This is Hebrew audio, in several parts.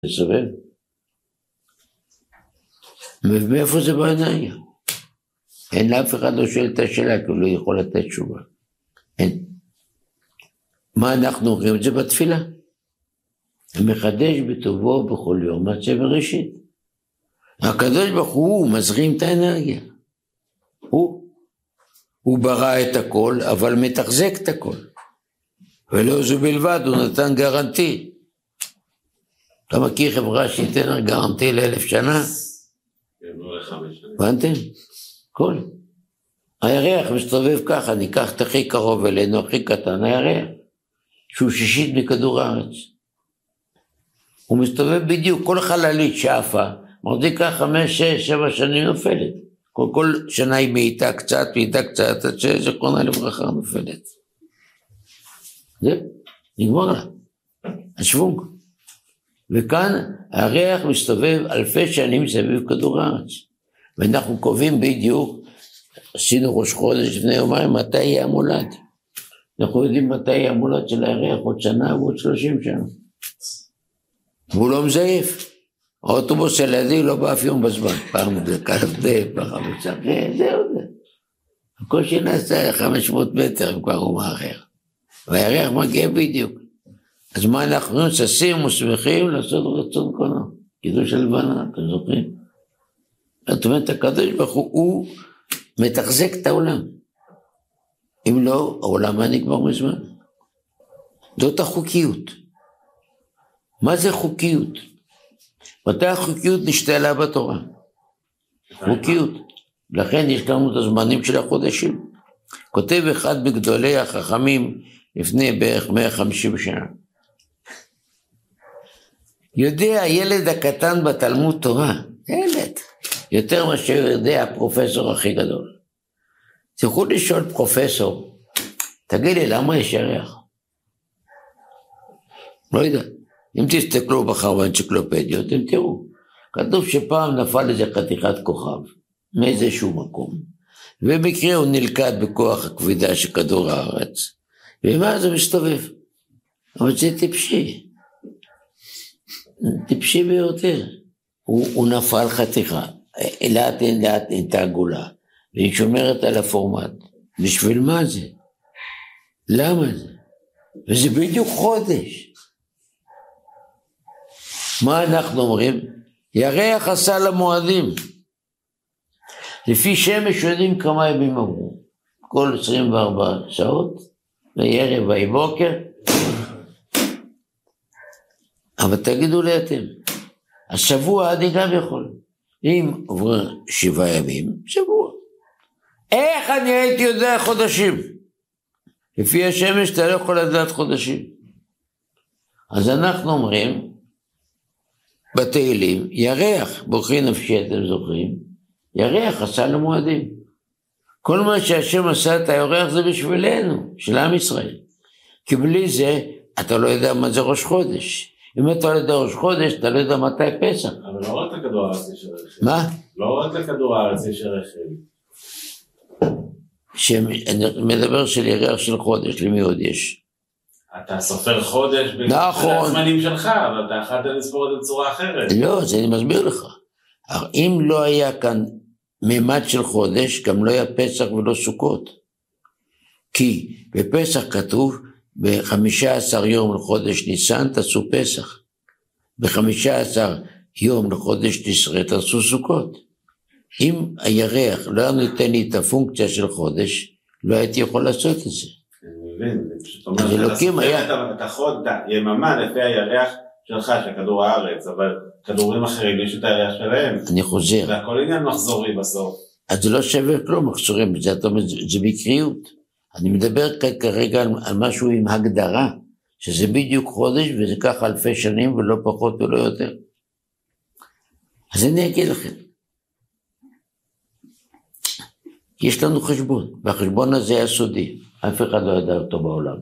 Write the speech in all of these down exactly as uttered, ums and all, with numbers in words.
לסובב. ומאיפה זה באנרגיה? אין לאף אחד לא שואל את השאלה, כי הוא לא יכול לתת תשובה. אין. מה אנחנו אומרים את זה בתפילה? המחדש בטובו בכל יום מעשה בראשית. הקדוש ברוך הוא מזרים את האנרגיה. הוא, הוא ברא את הכל, אבל מתחזק את הכל. ולא זו בלבד, הוא נתן גרנטי. אתה מכיר חברה שייתן גרנטי לאלף שנה? הבנתם? כל. הירח מסתובב ככה, ניקח את הכי קרוב אלינו, הכי קטן, הירח, שהוא שישית מכדור הארץ. הוא מסתובב בדיוק, כל חללית שאפה, מחזיקה חמש, שש, שבע שנים נופלת. כל, כל שנה היא מאיתה קצת, מאיתה קצת, עד שזכרונה לברכה נופלת. זה, נגמר לה. השוונג. וכאן הירח מסתובב אלפי שנים סביב כדור הארץ. ואנחנו קובעים בדיוק, עשינו ראש חודש לפני יומיים, מתי יהיה המולד. אנחנו יודעים מתי יהיה המולד של הירח, עוד שנה ועוד שלושים שנה. והוא לא מזייף. האוטובוס של ידי לא בא אף יום בזמן. פעם זה קלפדה, פעם זה צחק, זהו זה. הכל שנעשה חמש מאות מטר, כבר הוא מאחר. והירח מגיע בדיוק. אז מה אנחנו ששים ושמחים לעשות רצון קונו? קידוש הלבנה, אתם זוכרים? זאת אומרת, הקדוש ברוך הוא, הוא מתחזק את העולם. אם לא, העולם היה נגמר מזמן. זאת החוקיות. מה זה חוקיות? מתי החוקיות נשתלה בתורה? חוקיות. לכן יש לנו את הזמנים של החודשים. כותב אחד בגדולי החכמים לפני בערך מאה וחמישים שנה. יודע הילד הקטן בתלמוד תורה, ילד, יותר מאשר יודע הפרופסור הכי גדול. תוכלו לשאול פרופסור, תגיד לי למה יש ירח? לא יודע. אם תסתכלו בחר באנציקלופדיות, אתם תראו. כתוב שפעם נפל איזה חתיכת כוכב, מאיזשהו מקום, ובמקרה הוא נלכד בכוח הכבידה של כדור הארץ, ומה זה מסתובב? אבל זה טיפשי. טיפשי ביותר. הוא, הוא נפל חתיכה, לאט לאט נהייתה עגולה, והיא שומרת על הפורמט. בשביל מה זה? למה זה? וזה בדיוק חודש. מה אנחנו אומרים? ירח עשה למועדים. לפי שמש יודעים כמה ימים עברו. כל עשרים וארבע שעות, וערב ובוקר. אבל תגידו לי אתם, השבוע אני גם יכול. אם עוברים שבעה ימים, שבוע. איך אני הייתי יודע חודשים? לפי השמש אתה לא יכול לדעת חודשים. אז אנחנו אומרים, בתהילים, ירח, בוכי נפשי אתם זוכרים, ירח עשה למועדים. כל מה שהשם עשה את הירח זה בשבילנו, של עם ישראל. כי בלי זה, אתה לא יודע מה זה ראש חודש. אם אתה לא יודע ראש חודש, אתה לא יודע מתי פסח. אבל לא רק לכדור הארץ יש רכב. מה? לא רק לכדור הארץ יש רכב. שמדבר של ירח של חודש, למי עוד יש? אתה סופר חודש נכון. בזמנים שלך, אבל אתה יכולת לספור את זה בצורה אחרת. לא, זה אני מסביר לך. אם לא היה כאן מימד של חודש, גם לא היה פסח ולא סוכות. כי בפסח כתוב, ב-חמישה עשר יום לחודש ניסן תעשו פסח. ב-חמישה עשר יום לחודש תשרי תעשו סוכות. אם הירח לא היה נותן לי את הפונקציה של חודש, לא הייתי יכול לעשות את זה. אני מבין, זה פשוט אומר שאתה סופר את החוד, את היממה לפי הירח שלך, של כדור הארץ, אבל כדורים אחרים יש את הירח שלהם. אני חוזר. זה הכל עניין מחזורי בסוף. אז זה לא שווה כלום מחזורים, זה, זה בקריות. אני מדבר כרגע על, על משהו עם הגדרה, שזה בדיוק חודש, וזה ככה אלפי שנים, ולא פחות ולא יותר. אז אני אגיד לכם. יש לנו חשבון, והחשבון הזה היה סודי, אף אחד לא ידע אותו בעולם.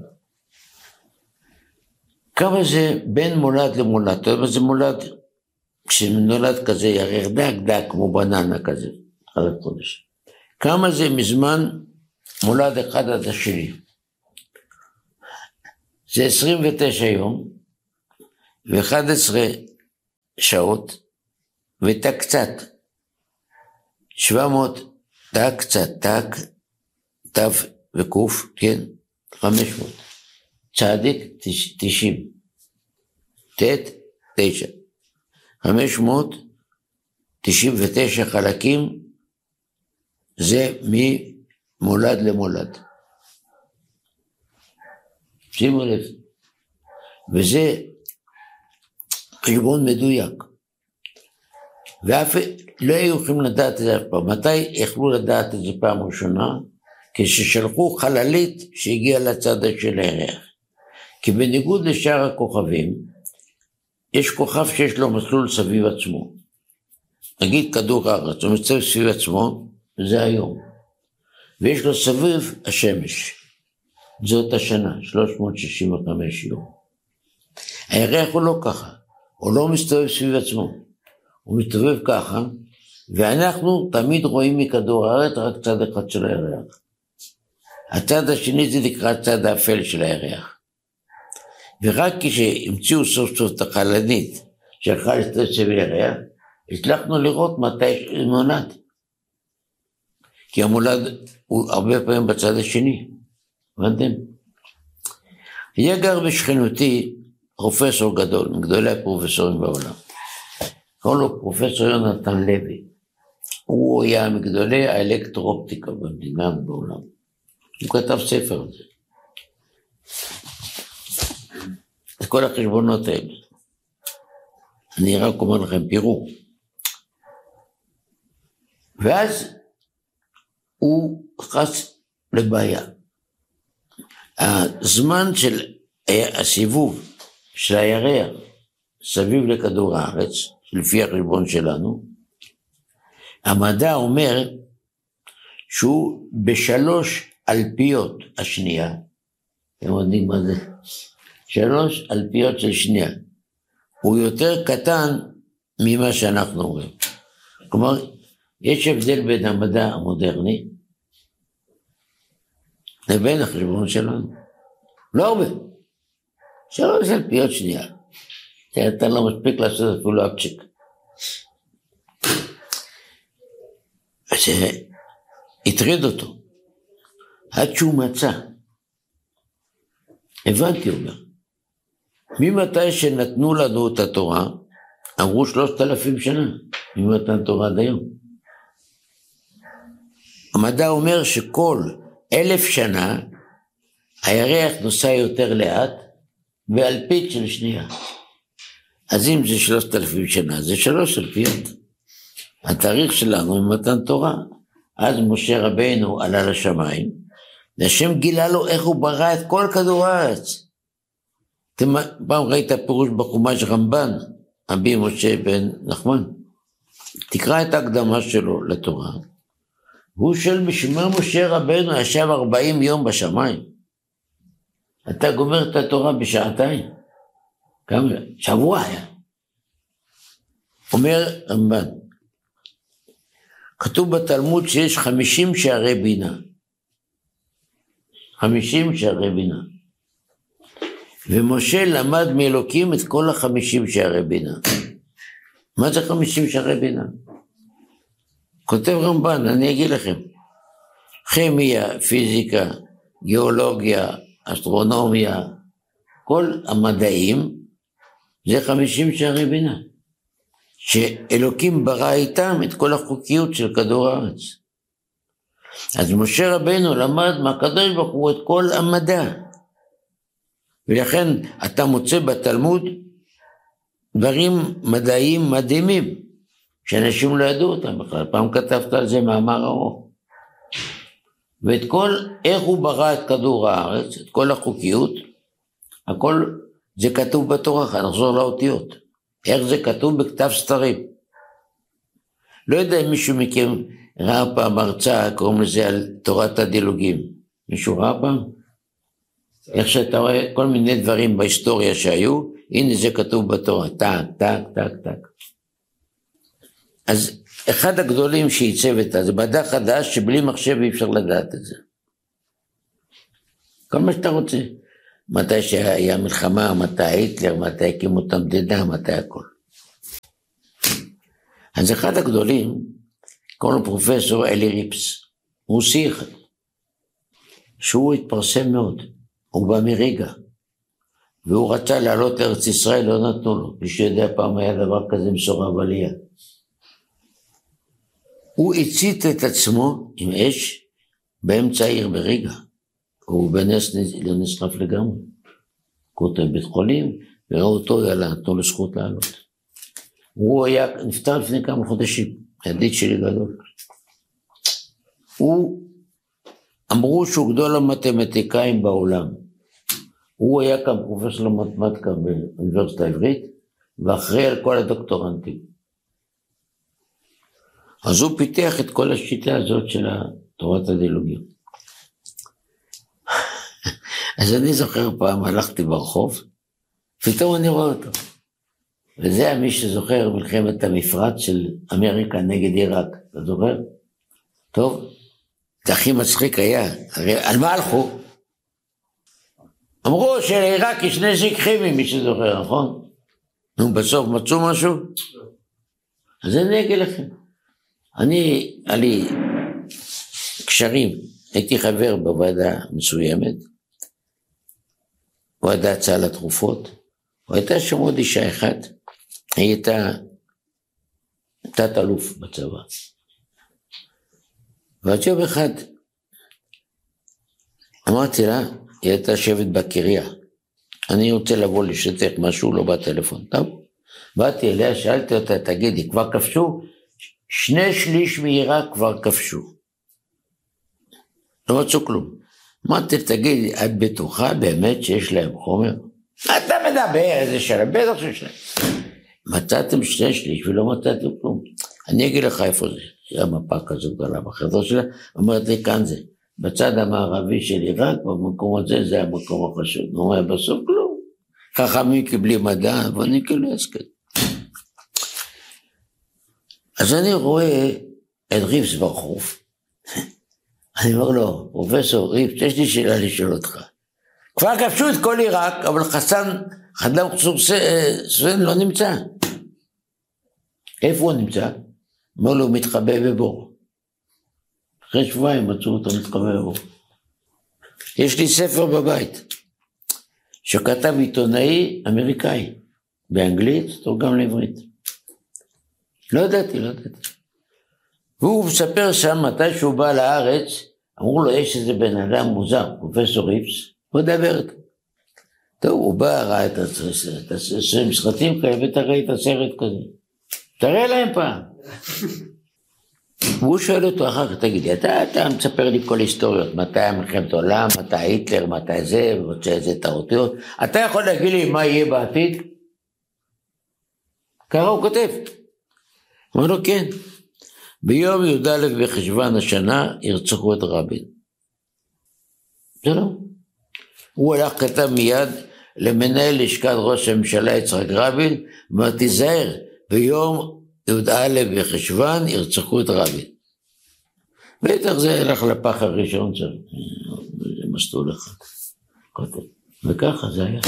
כמה זה בין מולד למולד, אתה יודע מה זה מולד? כשנולד כזה ירח דק דק, כמו בננה כזה, אחד חודש. כמה זה מזמן מולד אחד עד השני. זה עשרים ותשע יום, ו-אחד עשר שעות, ותא קצת. שבע מאות, תא קצת, תא, תא וקוף, כן, חמש מאות. צדיק, תשעים. תת, תשע. חמש מאות, תשעים ותשע חלקים, זה ממולד למולד. שימו לב. וזה חשבון מדויק. ואף לא היו יכולים לדעת את זה אף פעם. מתי יכלו לדעת את זה פעם ראשונה? כששלחו חללית שהגיעה לצד של הירח. כי בניגוד לשאר הכוכבים, יש כוכב שיש לו מסלול סביב עצמו. נגיד כדור הארץ, הוא מסתובב סביב עצמו, זה היום. ויש לו סביב השמש. זאת השנה, שלוש מאות שישים וחמש יום. הירח הוא לא ככה, הוא לא מסתובב סביב עצמו. הוא מסתובב ככה, ואנחנו תמיד רואים מכדור הארץ רק צד אחד של הירח. הצד השני זה נקרא הצד האפל של הירח. ורק כשהמציאו סוף סוף את החללית שהלכה להסתובב סביב הירח, הצלחנו לראות מתי מולד. כי המולד הוא הרבה פעמים בצד השני. הבנתם? היה גר בשכנותי פרופסור גדול, מגדולי הפרופסורים בעולם. קוראים לו פרופסור יונתן לוי. הוא היה מגדולי האלקטרואופטיקה במדינה ובעולם. הוא כתב ספר על זה. את כל החשבונות האלה. אני רק אומר לכם, תראו. ואז הוא חס לבעיה. הזמן של הסיבוב של הירח סביב לכדור הארץ, לפי החשבון שלנו, המדע אומר שהוא בשלוש אלפיות השנייה, אתם יודעים מה זה? שלוש אלפיות של שנייה, הוא יותר קטן ממה שאנחנו רואים. כלומר, יש הבדל בין המדע המודרני לבין החשבון שלנו. לא הרבה. שלוש אלפיות שנייה. אתה לא מספיק לעשות אפילו אפצ'יק. אז הטריד אותו. עד שהוא מצא. הבנתי, אומר. ממתי שנתנו לנו את התורה, אמרו שלושת אלפים שנה. ממתן תורה עד היום. המדע אומר שכל אלף שנה, הירח נוסע יותר לאט, באלפית של שנייה. אז אם זה שלושת אלפים שנה, זה שלוש אלפיות. התאריך שלנו עם מתן תורה. אז משה רבינו עלה לשמיים, והשם גילה לו איך הוא ברא את כל כדור הארץ. אתם פעם ראית פירוש בחומש רמב"ן, רבי משה בן נחמן. תקרא את ההקדמה שלו לתורה. הוא שואל בשביל משה רבינו ישב ארבעים יום בשמיים. אתה גומר את התורה בשעתיים. כמה? שבוע היה. אומר רמב"ן, כתוב בתלמוד שיש חמישים שערי בינה. חמישים שערי בינה. ומשה למד מאלוקים את כל החמישים שערי בינה. מה זה חמישים שערי בינה? כותב רמב"ן, אני אגיד לכם. כימיה, פיזיקה, גיאולוגיה, אסטרונומיה, כל המדעים, זה חמישים שערי בינה. שאלוקים ברא איתם את כל החוקיות של כדור הארץ. אז משה רבינו למד מהקדוש ברוך הוא את כל המדע. ולכן אתה מוצא בתלמוד דברים מדעיים מדהימים, שאנשים לא ידעו אותם בכלל. פעם כתבת על זה מאמר ארוך. ואת כל, איך הוא ברא את כדור הארץ, את כל החוקיות, הכל זה כתוב בתורה, נחזור לאותיות. איך זה כתוב בכתב סתרים. לא יודע אם מישהו מכם ראה פעם הרצאה, קוראים לזה על תורת הדילוגים. מישהו ראה פעם? איך שאתה רואה כל מיני דברים בהיסטוריה שהיו, הנה זה כתוב בתורה, טק, טק, טק, טק. אז אחד הגדולים שייצב את זה, זה מדע חדש שבלי מחשב אי אפשר לדעת את זה. כל מה שאתה רוצה. מתי שהיה מלחמה, מתי היטלר, מתי הקימו את המדינה, מתי הכל. אז אחד הגדולים, קוראים לו פרופסור אלי ריפס, הוא שיח, שהוא התפרסם מאוד, הוא בא מריגה, והוא רצה לעלות לארץ ישראל, לא נתנו לו, מי שיודע פעם היה דבר כזה מסורב עלייה. הוא הצית את עצמו עם אש באמצע העיר בריגה, הוא בנס נשרף לגמרי, הוא אותו בבית חולים, וראו אותו, יאללה, נתנו לו זכות לעלות. הוא היה, נפטר לפני כמה חודשים, ידיד שלי גדול. הוא, אמרו שהוא גדול המתמטיקאים בעולם. הוא היה כאן פרופסור למתמטיקה באוניברסיטה העברית, ואחראי על כל הדוקטורנטים. אז הוא פיתח את כל השיטה הזאת של תורת הדילוגים. אז אני זוכר פעם, הלכתי ברחוב, פתאום אני רואה אותו. וזה היה מי שזוכר מלחמת המפרץ של אמריקה נגד עיראק, אתה זוכר? טוב, זה הכי מצחיק היה, הרי על מה הלכו? אמרו שלעיראק יש נשק כימי, מי שזוכר, נכון? נו, בסוף מצאו משהו? אז אני אגיד לכם, אני, עלי קשרים, הייתי חבר בוועדה מסוימת, ועדת סל התרופות, והייתה שם עוד אישה אחת, היא הייתה תת אלוף בצבא. ועד יום אחד, אמרתי לה, היא הייתה שבט בקריה, אני רוצה לבוא לשתף משהו, לא בטלפון, טוב? באתי אליה, שאלתי אותה, תגידי, כבר כבשו? שני שליש מעיראק כבר כבשו. לא מצאו כלום. אמרתי, תגידי, את בטוחה באמת שיש להם חומר? אתה מדבר, איזה שלם, בטח שיש להם. מצאתם שני שליש ולא מצאתם כלום. אני אגיד לך איפה זה. זה המפה כזו גדולה בחדר שלה, אומרת לי, כאן זה. בצד המערבי של עיראק, במקום הזה, זה המקום החשוב. הוא אומר, בסוף כלום. חכמים קיבלי מדע, ואני כאילו הסכת. אז אני רואה את ריפס ברחוב. אני אומר לו, פרופסור ריפס, יש לי שאלה לשאול אותך. כבר כבשו את כל עיראק, אבל חסן, חדלם סוסן לא נמצא. איפה הוא נמצא? אומר לו, הוא מתחבא בבור. אחרי שבועיים מצאו אותו מתחבא בבור. יש לי ספר בבית, שכתב עיתונאי אמריקאי, באנגלית, תורגם לעברית. לא ידעתי, לא ידעתי. והוא מספר שם, מתי שהוא בא לארץ, אמרו לו, יש איזה בן אדם מוזר, פרופסור ריפס, הוא דבר איתו. טוב, הוא בא, ראה את הסרטים כאלה, ותראה את הסרט כזה. תראה להם פעם. והוא שואל אותו אחר כך, תגידי, אתה, אתה מספר לי כל היסטוריות, מתי מלחמת העולם, מתי היטלר, מתי זה, ורוצה איזה טעותיות, אתה יכול להגיד לי מה יהיה בעתיד? ככה הוא כותב. הוא אומר לו, כן. ביום י"א בחשוון השנה ירצחו את רבין. זה לא. הוא הלך כתב מיד למנהל לשכת ראש הממשלה יצחק רבין, אמר תיזהר, ביום י"א בחשוון ירצחו את רבין. בטח זה הלך לפח הראשון, זה מסלול אחד. וככה זה היה.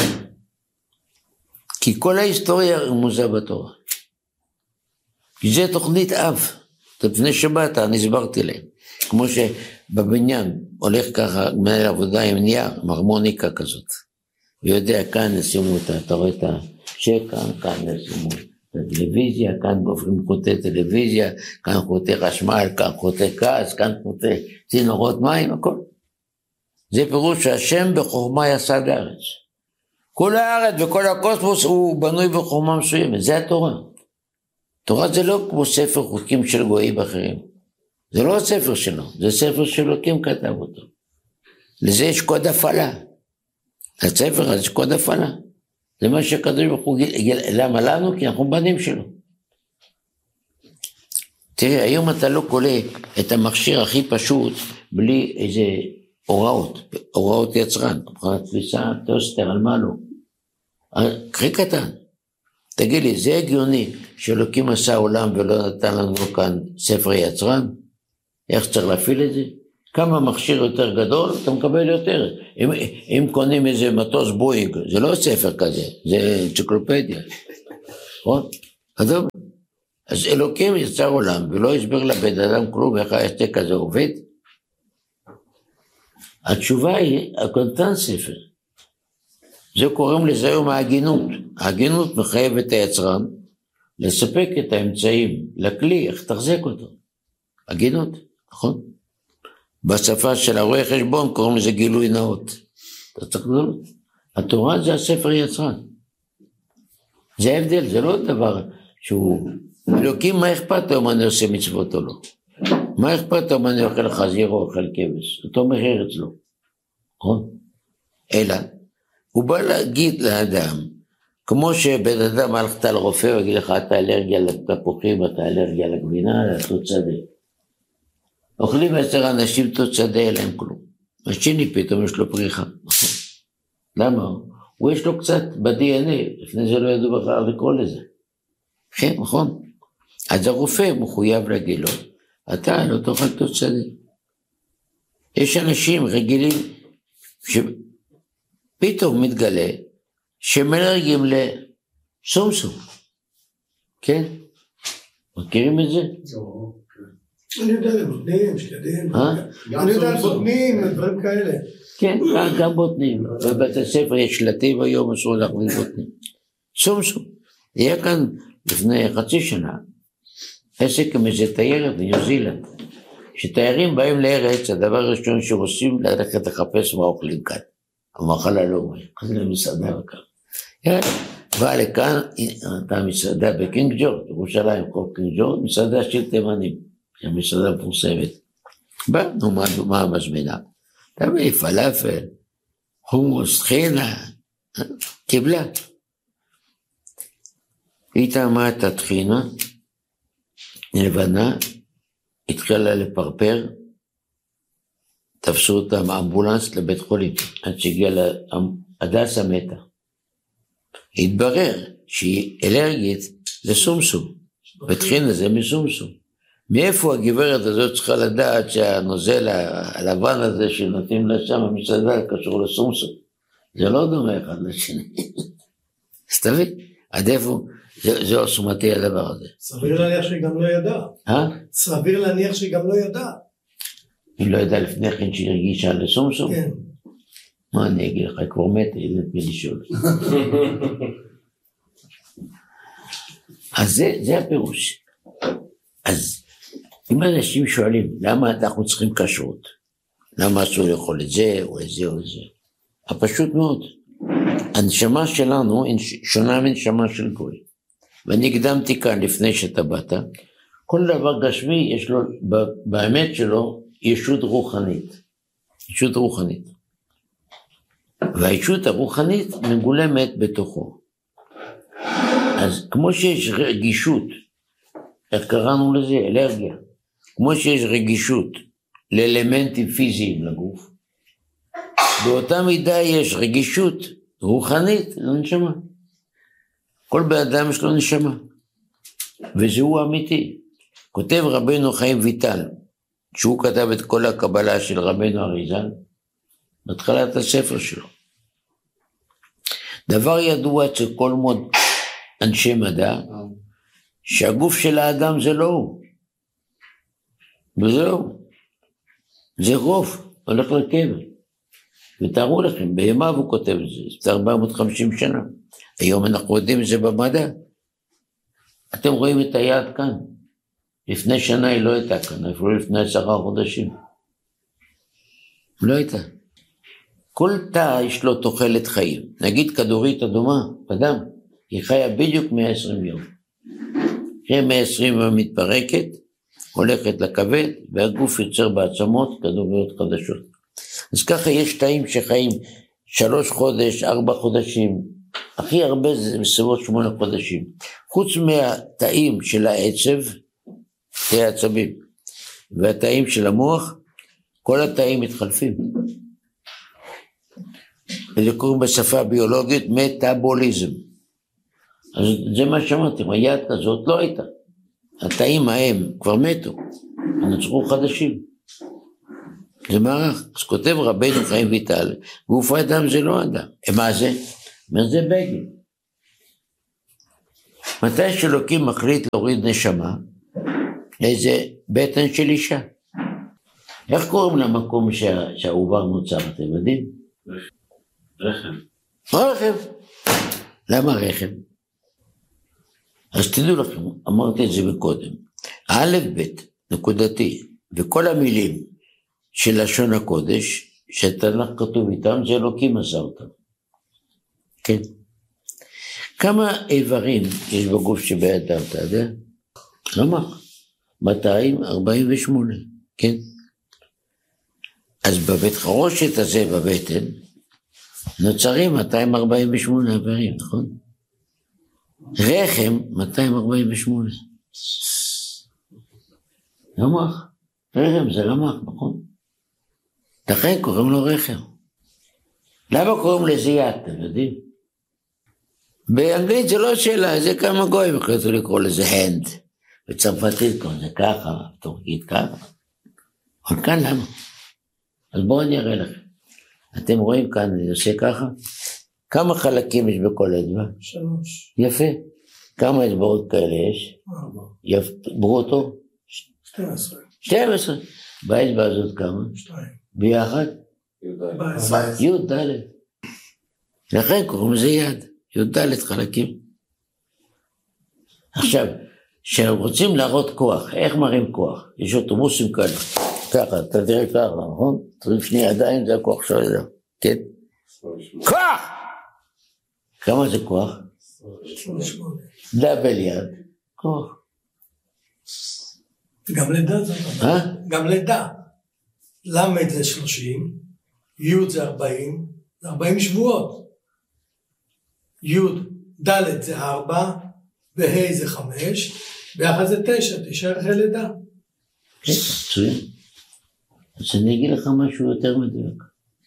כי כל ההיסטוריה רמוזה בתורה. כי זה תוכנית אב. לפני שבת אני הסברתי להם. כמו שבבניין הולך ככה מנהל עבודה עם נייר, עם הרמוניקה כזאת. ויודע, כאן נשימו את, אתה רואה את השקע, כאן נשימו את הטלוויזיה, כאן גופרים חוטי טלוויזיה, כאן חוטי חשמל, כאן חוטי כעס, כאן חוטי צינורות מים, הכל. זה פירוש שהשם בחוכמה יסד הארץ. כל הארץ וכל הקוסמוס הוא בנוי בחוכמה מסוימת, זה התורה. תורה זה לא כמו ספר חוקים של גויים אחרים. זה לא הספר שלו, זה ספר שאלוקים כתב אותו. לזה יש קוד הפעלה. הספר הזה יש קוד הפעלה. זה מה שהקדוש ברוך הוא גיל, למה לנו? כי אנחנו בנים שלו. תראה, היום אתה לא קולה את המכשיר הכי פשוט, בלי איזה הוראות, הוראות יצרן, מבחינת תפיסה, טוסטר, על מה לא. הכי קטן. תגיד לי, זה הגיוני שאלוקים עשה עולם ולא נתן לנו כאן ספר יצרן? איך צריך להפעיל את זה? כמה מכשיר יותר גדול, אתה מקבל יותר. אם, אם קונים איזה מטוס בוינג, זה לא ספר כזה, זה אנציקלופדיה. נכון? אדום. אז אלוקים יצר עולם, ולא הסבר לבן אדם כלום, איך העסק הזה עובד. התשובה היא, הקונטן ספר. זה קוראים לזה היום ההגינות. ההגינות מחייבת את היצרן, לספק את האמצעים לכלי, איך תחזק אותו. הגינות, נכון? בשפה של הרואה חשבון קוראים לזה גילוי נאות. אתה צריך גדולות. התורה זה הספר יצרן. זה ההבדל, זה לא דבר שהוא... אלוקים, מה אכפת לו אם אני עושה מצוות או לא? מה אכפת לו אם אני אוכל חזיר או אוכל כבש? אותו מחיר אצלו. נכון? אלא, הוא בא להגיד לאדם, כמו שבן אדם הלכת לרופא ויגיד לך, אתה אלרגיה לתפוחים, אתה אלרגיה לגבינה, אתה תוצדה. אוכלים עשר אנשים תוצדה, אין להם כלום. השני פתאום יש לו פריחה. למה? הוא יש לו קצת ב-די אן איי, לפני זה לא ידעו בכלל לקרוא לזה. כן, נכון? אז הרופא מחויב להגיד לו, אתה לא תאכל תוצדה. יש אנשים רגילים שפתאום מתגלה שהם אלרגיים לסומסום. כן? מכירים את זה? אני יודע על בוטנים, שתדעים. אני יודע על בוטנים, דברים כאלה. כן, גם בוטנים. בבית הספר יש שלטים היום, אסור להכניס בוטנים. סומסום. היה כאן לפני חצי שנה, עסק עם איזה תיירת בניו זילנד. כשתיירים באים לארץ, הדבר הראשון שעושים, ללכת לחפש מה אוכלים כאן. המאכל הלאומי. אז למסעדה וכאן. באה לכאן, הייתה מסעדה בקינג ג'ורג', ירושלים, חוק קינג ג'ורג', מסעדה של תימנים, מסעדה מפורסמת. בא, נו, מה המזמינה? תביא פלאפל, חומוס, חינה, קיבלה. היא טעמה את התחינה, נלבנה, התחילה לפרפר, תפסו אותה מאמבולנס לבית חולים, עד שהגיעה להדסה מתה. התברר שהיא אלרגית לסומסום, בתחינה זה מסומסום. מאיפה הגברת הזאת צריכה לדעת שהנוזל הלבן הזה שנותנים לה שם המסעדה קשור לסומסום? זה לא דומה אחד לשני. אז תבין, עד איפה, זה עוצמתי הדבר הזה. סביר להניח שהיא גם לא ידעה. אה? סביר להניח שהיא גם לא ידעה. היא לא ידעה לפני כן שהיא הרגישה לסומסום? כן. מה אני אגיד לך, כבר מת, אין את מי לשאול. אז זה, זה הפירוש. אז אם אנשים שואלים, למה אנחנו צריכים כשרות? למה אסור לאכול את זה, או את זה, או את זה? הפשוט מאוד. הנשמה שלנו שונה מנשמה של גוי. ואני הקדמתי כאן לפני שאתה באת, כל דבר גשמי יש לו, באמת שלו, ישות רוחנית. ישות רוחנית. והישות הרוחנית מגולמת בתוכו. אז כמו שיש רגישות, איך קראנו לזה? אלרגיה. כמו שיש רגישות לאלמנטים פיזיים לגוף, באותה מידה יש רגישות רוחנית לנשמה. כל בן אדם יש לו נשמה, וזהו אמיתי. כותב רבנו חיים ויטל, שהוא כתב את כל הקבלה של רבנו אריזל, בתחילת הספר שלו. דבר ידוע אצל כל מאוד אנשי מדע, שהגוף של האדם זה לא הוא. וזהו. זה רוב, הולך לקבר. ותארו לכם, בימיו הוא כותב את זה, זה ארבע מאות וחמישים שנה. היום אנחנו יודעים את זה במדע. אתם רואים את היד כאן. לפני שנה היא לא הייתה כאן, אפילו לפני עשרה חודשים. לא הייתה. כל תא יש לו תוחלת חיים. נגיד כדורית אדומה, אדם, היא חיה בדיוק מאה ועשרים יום. אחרי מאה ועשרים יום מתפרקת, הולכת לכבד, והגוף יוצר בעצמות כדוריות חדשות. אז ככה יש תאים שחיים שלוש חודש, ארבע חודשים, הכי הרבה זה בסביבות שמונה חודשים. חוץ מהתאים של העצב, תאי העצבים, והתאים של המוח, כל התאים מתחלפים. וזה קוראים בשפה הביולוגית מטאבוליזם. אז זה מה שאמרתם, היד כזאת לא הייתה. התאים ההם כבר מתו, נוצרו חדשים. זה מערך. אז כותב רבנו חיים ויטל, גוף האדם זה לא אדם. מה זה? מה זה בגד? מתי שאלוקים מחליט להוריד נשמה, איזה בטן של אישה. איך קוראים למקום שה, שהעובר נוצר, אתם יודעים? רחם. רחם. למה רחם? אז תדעו לכם, אמרתי את זה מקודם, א' ב' נקודתי, וכל המילים של לשון הקודש, שתנ"ך כתוב איתם, זה אלוקים עשה אותם. כן. כמה איברים יש בגוף שבאדם, אתה יודע? רמ"ח. מאתיים ארבעים ושמונה, כן? אז בבית חרושת הזה, בבטן, נוצרים מאתיים ארבעים ושמונה איברים, נכון? רחם, מאתיים ארבעים ושמונה. רמ"ח. רחם זה רמ"ח, נכון? לכן קוראים לו רחם. למה קוראים לזה יד, אתם יודעים? באנגלית זה לא שאלה, זה כמה גויים החליטו לקרוא לזה hand. בצרפתית קוראים זה ככה, בטורקית ככה. אבל כאן למה? אז בואו אני אראה לכם. אתם רואים כאן, אני עושה ככה. כמה חלקים יש בכל אצבע? שלוש. יפה. כמה אצבעות כאלה יש? ארבע. יפה. ברוטו? שתים עשרה. שתים עשרה. באצבע הזאת כמה? שתיים. ביחד? י' י' ד'. לכן קוראים לזה יד. י' ד' חלקים. עכשיו, כשרוצים להראות כוח, איך מראים כוח? יש אוטובוסים כאלה. ככה, אתה תראה ככה, נכון? תרים שני ידיים, זה הכוח של הידיים. כן? כוח! כמה זה כוח? דאבל יד. כוח. גם לידה זה אה? גם לידה. למד זה שלושים, י' זה ארבעים, זה ארבעים שבועות. י' ד' זה ארבע, וה' זה חמש, ביחד זה תשע, תשע אחרי לידה. כן, מצוין. אז אני אגיד לך משהו יותר מדויק.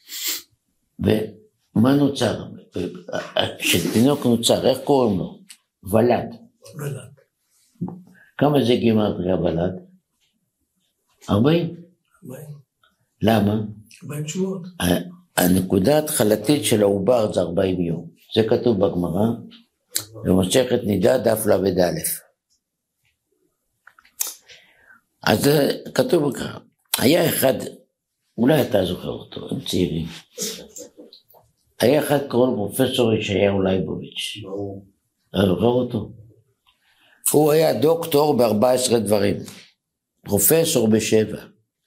ומה נוצר? שתינוק נוצר, איך קוראים לו? ולד. ולד. כמה זה גימטריה ולד? ארבעים. ארבעים. למה? ארבעים שבועות. הנקודה ההתחלתית של העובר זה ארבעים יום. זה כתוב בגמרא, במסכת נידה דף למד א'. אז זה כתוב ככה. היה אחד, אולי אתה זוכר אותו, הם צעירים. היה אחד קורא פרופסור ישעיהו ליבוביץ'. אתה זוכר אותו? הוא היה דוקטור ב-ארבעה עשר דברים. פרופסור בשבע.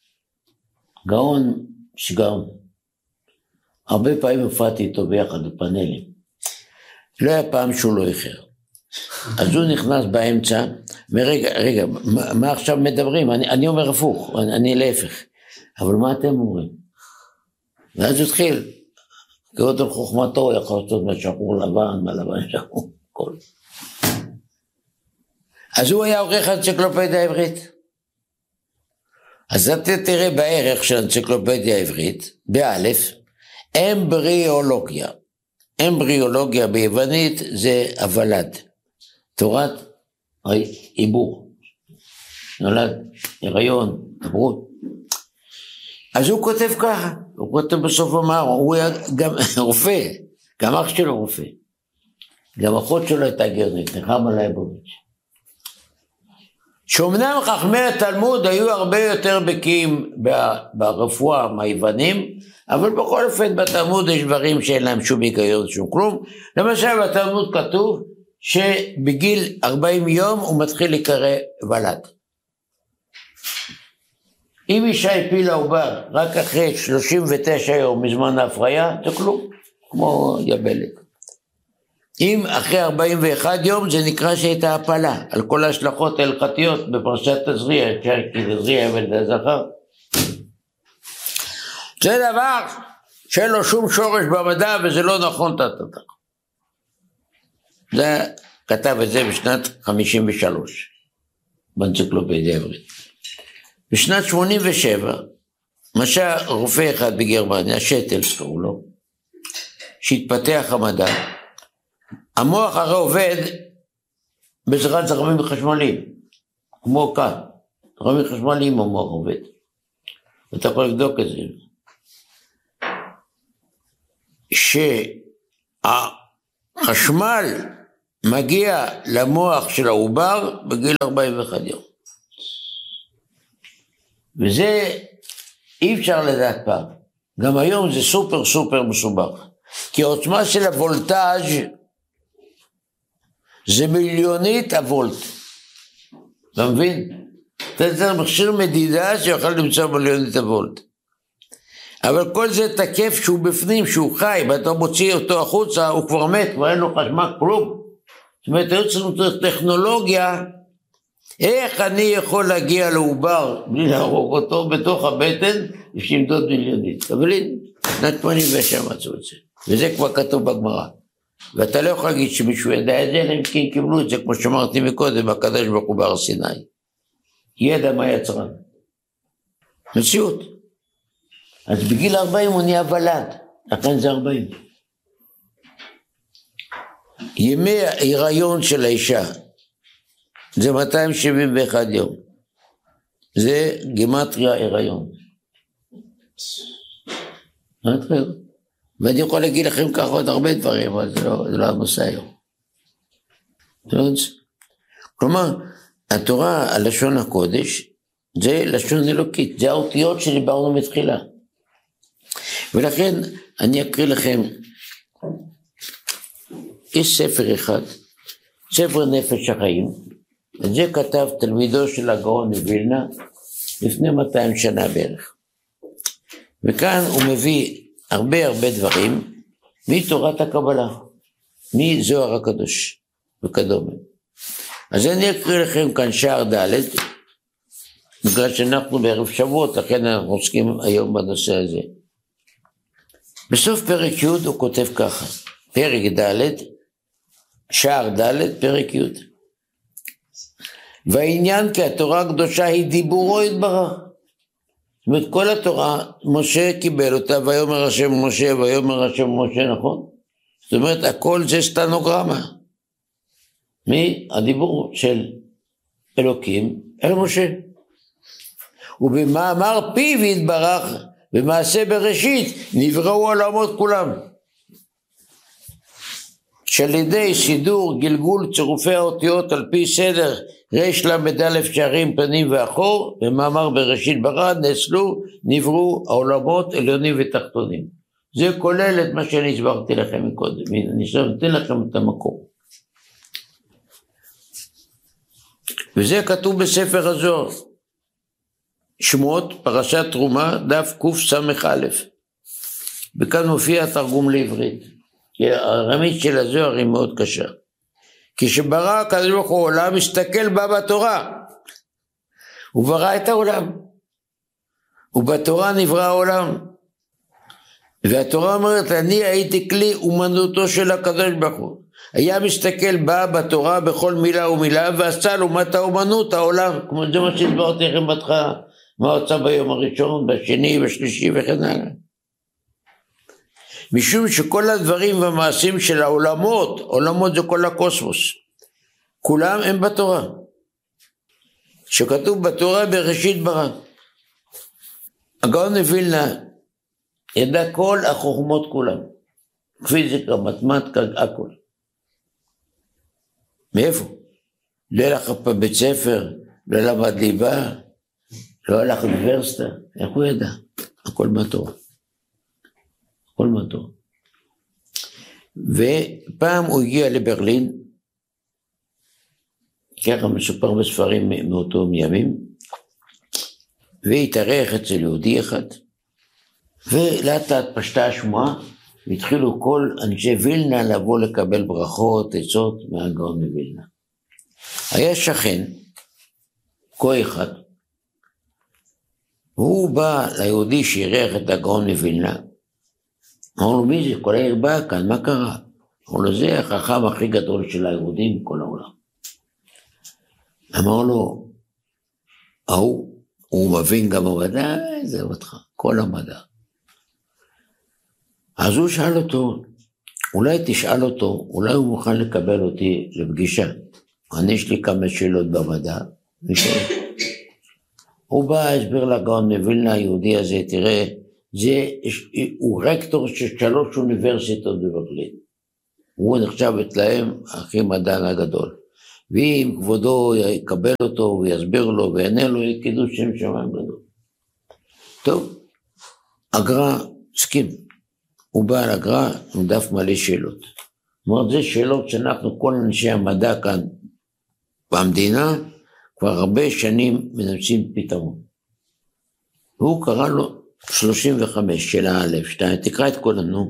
גאון שגאון. הרבה פעמים הופעתי איתו ביחד בפאנלים. לא היה פעם שהוא לא איחר. אז הוא נכנס באמצע, ורגע, רגע, מה, מה עכשיו מדברים? אני, אני אומר הפוך, אני, אני להפך. אבל מה אתם אומרים? ואז הוא התחיל, כאות על חוכמתו, הוא יכול לעשות משחור לבן, מה לבן שחור, כל. אז הוא היה עורך אנציקלופדיה העברית. אז אתה תראה בערך של אנציקלופדיה העברית, באלף, אמבריאולוגיה. אמבריאולוגיה ביוונית זה הוולד. תורת עיבור. נולד, הריון, עברות. אז הוא כותב ככה, הוא כותב בסוף אמר, הוא היה גם רופא, גם אח שלו רופא. גם אחות שלו הייתה גרנית, נחמה ליבוביץ'. שאומנם חכמי התלמוד היו הרבה יותר בקיאים ברפואה מהיוונים, אבל בכל אופן בתלמוד יש דברים שאין להם שום היגיון, שום כלום. למשל בתלמוד כתוב שבגיל ארבעים יום הוא מתחיל להיקרא ולד. אם אישה הפילה עובר רק אחרי שלושים ותשע יום מזמן ההפריה, זה כלום, כמו יבלת. אם אחרי ארבעים ואחד יום זה נקרא שהייתה הפלה, על כל ההשלכות ההלכתיות בפרשת תזריע, כי תזריע אבל זה זכר. זה דבר שאין לו שום שורש במדע וזה לא נכון תתתך. זה כתב את זה בשנת חמישים ושלוש, באנציקלופדיה העברית. בשנת שמונים ושבע, משל רופא אחד בגרמניה, שטלס קראו לו, שהתפתח המדע, המוח הרי עובד בעזרת זרמים חשמליים, כמו כאן, זרמים חשמליים המוח עובד. אתה יכול לבדוק את זה. שהחשמל מגיע למוח של העובר בגיל ארבעים ואחד יום. וזה אי אפשר לדעת פעם. גם היום זה סופר סופר מסובך. כי העוצמה של הוולטאז' זה מיליונית הוולט. אתה מבין? אתה צריך מכשיר מדידה שיוכל למצוא מיליונית הוולט. אבל כל זה תקף שהוא בפנים, שהוא חי, ואתה מוציא אותו החוצה, הוא כבר מת, כבר אין לו חשמל, כלום. זאת אומרת, היו צריכים טכנולוגיה, איך אני יכול להגיע לעובר, בלי להרוג אותו בתוך הבטן, ושמדוד מיליונית. אבל הנה, שנת שמונים ושבע מצאו את זה. וזה כבר כתוב בגמרא. ואתה לא יכול להגיד שמישהו ידע את זה, אלא אם כן קיבלו את זה, כמו שאמרתי מקודם, הקדוש ברוך הוא בהר סיני. ידע מה יצרן. מציאות. אז בגיל ארבעים הוא נהיה ולד, לכן זה ארבעים. ימי ההיריון של האישה, זה מאתיים שבעים ואחד יום. זה גימטריה הריון. ואני יכול להגיד לכם ככה עוד הרבה דברים, אבל זה לא, זה לא הנושא היום. כלומר, התורה, הלשון הקודש, זה לשון אלוקית, זה האותיות שדיברנו מתחילה. ולכן אני אקריא לכם, יש ספר אחד, ספר נפש החיים, את זה כתב תלמידו של הגאון מווילנה, לפני מאתיים שנה בערך. וכאן הוא מביא הרבה הרבה דברים, מתורת הקבלה, מזוהר הקדוש, וכדומה. אז אני אקריא לכם כאן שער ד', בגלל שאנחנו בערב שבועות, לכן אנחנו עוסקים היום בנושא הזה. בסוף פרק י' הוא כותב ככה, פרק ד', שער ד', פרק י'. והעניין כי התורה הקדושה היא דיבורו יתברך. זאת אומרת, כל התורה, משה קיבל אותה, ויאמר השם משה, ויאמר השם משה, נכון? זאת אומרת, הכל זה סטנוגרמה. מהדיבור של אלוקים אל משה. ובמאמר פיו יתברך, במעשה בראשית, נבראו העולמות כולם. שעל ידי סידור, גלגול, צירופי האותיות על פי סדר, רש למד א' שערים פנים ואחור, במאמר בראשית ברא, נאסלו, נבראו העולמות עליונים ותחתונים. זה כולל את מה שאני הסברתי לכם מקודם. אני נותן לכם את המקור. וזה כתוב בספר הזוהר. שמות, פרשת תרומה, דף קס"א. וכאן מופיע התרגום לעברית. כי הרמית של הזוהר היא מאוד קשה. כשברא הקדוש ברוך הוא עולם, מסתכל בה בתורה. הוא ברא את העולם. ובתורה נברא העולם. והתורה אומרת, אני הייתי כלי אומנותו של הקדוש ברוך הוא. היה מסתכל בה בתורה בכל מילה ומילה, ועשה לעומת האומנות העולם. כמו זה מה שהסברתי לכם בהתחלה. מה הוצא ביום הראשון, בשני, בשלישי וכן הלאה. משום שכל הדברים והמעשים של העולמות, עולמות זה כל הקוסמוס, כולם הם בתורה. שכתוב בתורה בראשית ברא. הגאון מווילנה ידע כל החוכמות כולם. פיזיקה, מתמטיקה, הכל. מאיפה? לא הלך בבית ספר, לא למד ליבה, לא הלך לאוניברסיטה, איך הוא ידע? הכל מהתורה. הכל מהתורה. ופעם הוא הגיע לברלין, ככה מסופר בספרים מאותו ימים, והתארח אצל יהודי אחד, ולאט לאט פשטה השמועה, והתחילו כל אנשי וילנה לבוא לקבל ברכות, עצות מהגאון מווילנה. היה שכן, כה אחד, והוא בא ליהודי שאירח את הגאון מווילנה, אמר לו, מי זה? כל העיר בא כאן, מה קרה? אמר לו, זה החכם הכי גדול של היהודים בכל העולם. אמר לו, ההוא, הוא מבין גם המדע, זה אותך, כל המדע. אז הוא שאל אותו, אולי תשאל אותו, אולי הוא מוכן לקבל אותי לפגישה. אני יש לי כמה שאלות במדע, נשאל. הוא בא, הסביר לגאון מווילנה היהודי הזה, תראה, זה, הוא רקטור של שלוש אוניברסיטות בברלין. הוא נחשב אצלהם הכי מדען הגדול. ואם כבודו יקבל אותו ויסביר לו ויענה לו, קידוש שם שמיים גדול. טוב, הגר"א הסכים. הוא בא על הגר"א עם דף מלא שאלות. זאת אומרת, זה שאלות שאנחנו, כל אנשי המדע כאן במדינה, כבר הרבה שנים מנסים פתרון. והוא קרא לו שלושים וחמש, שאלה א', שתיים, תקרא את כל הנו.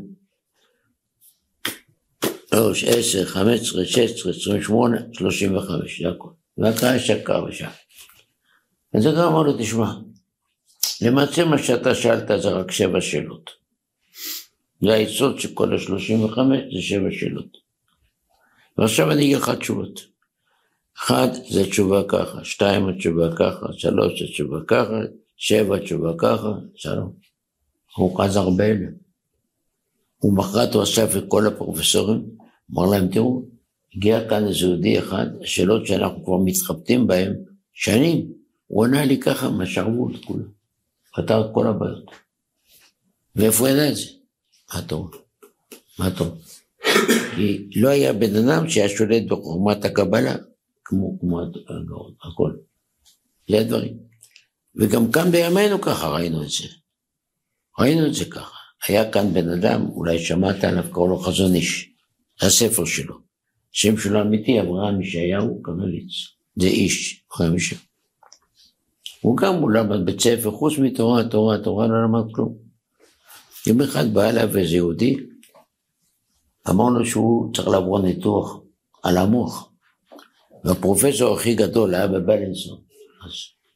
שלוש, עשר, חמש עשרה, שש עשרה, עשרים ושמונה, שלושים וחמש, זה הכל. ואתה שקר ושם. אז זה גם אמר לו, תשמע, למעשה מה שאתה שאלת זה רק שבע שאלות. זה היסוד שכל ה-שלושים וחמש זה שבע שאלות. ועכשיו אני אגיד לך תשובות. אחד, זה תשובה ככה, שתיים, התשובה ככה, שלוש, התשובה ככה, שבע, התשובה ככה, שלום. הוא חזר הרבה אלה. הוא מחרת הוא אסף את כל הפרופסורים, אמר להם, תראו, הגיע כאן איזה יהודי אחד, השאלות שאנחנו כבר מתחבטים בהן, שנים, הוא עונה לי ככה, מה שרבו את כולם. פתר את כל הבעיות. ואיפה ידע את זה? מה טוב? מה טוב? כי לא היה בן אדם שהיה שולט בחוכמת הקבלה, כמו, כמו הגאון, הכל. זה הדברים. וגם כאן בימינו ככה ראינו את זה. ראינו את זה ככה. היה כאן בן אדם, אולי שמעת עליו, קראו לו חזון איש. זה הספר שלו. שם שלו אמיתי, אברהם ישעיהו קרליץ. זה איש, אברהם ישעיהו. הוא גם הוא למד בית ספר, חוץ מתורה, תורה, תורה לא למד כלום. יום אחד בא אליו איזה יהודי, אמר לו שהוא צריך לעבור ניתוח על המוח. והפרופסור הכי גדול היה בבלינסון. אז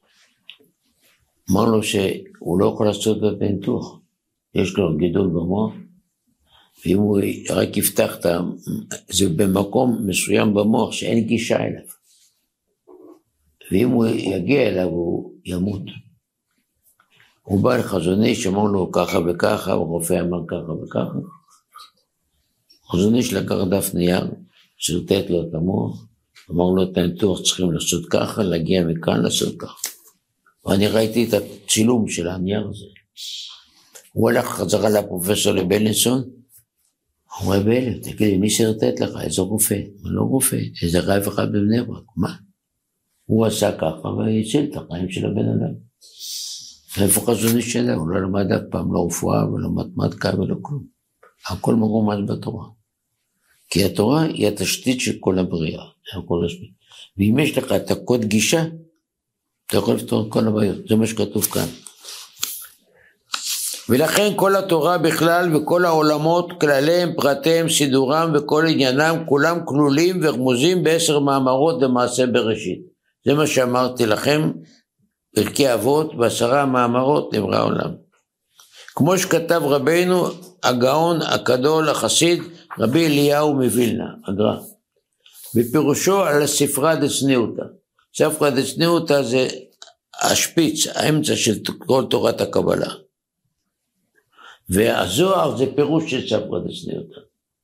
אמר לו שהוא לא יכול לעשות את הניתוח. יש לו גידול במוח, ואם הוא רק יפתח את זה במקום מסוים במוח שאין גישה אליו. ואם הוא יגיע אליו הוא ימות. הוא בא לחזון איש, אמר לו ככה וככה, הרופא אמר ככה וככה. חזון איש לקח דף נייר, שרטט לו את המוח, אמר לו את הניתוח צריכים לעשות ככה, להגיע מכאן לעשות ככה. ואני ראיתי את הצילום של הנייר הזה. הוא הלך חזרה לפרופסור לבלינסון, הוא אומר בלב, תגיד לי, מי שרטט לך? איזה רופא? לא רופא, איזה רב אחד בבני ברק, מה? הוא עשה ככה והציל את החיים של הבן אדם. איפה חזון איש שלה? הוא לא למד אף פעם, לא רפואה ולא מתמטיקה ולא כלום. הכל מרומז בתורה. כי התורה היא התשתית של כל הבריאה. ואם יש לך את הקוד גישה, אתה יכול לפתור את כל הבעיות. זה מה שכתוב כאן. ולכן כל התורה בכלל וכל העולמות, כלליהם, פרטיהם, סידורם וכל עניינם, כולם כלולים ורמוזים בעשר מאמרות במעשה בראשית. זה מה שאמרתי לכם, פרקי אבות, בעשרה מאמרות נברא העולם. כמו שכתב רבינו, הגאון, הקדול, החסיד, רבי אליהו מווילנה, הגר"א. בפירושו על הספרה דצניעותא. ספרה דצניעותא זה השפיץ, האמצע של כל תורת הקבלה. והזוהר זה פירוש של ספרה דצניעותא.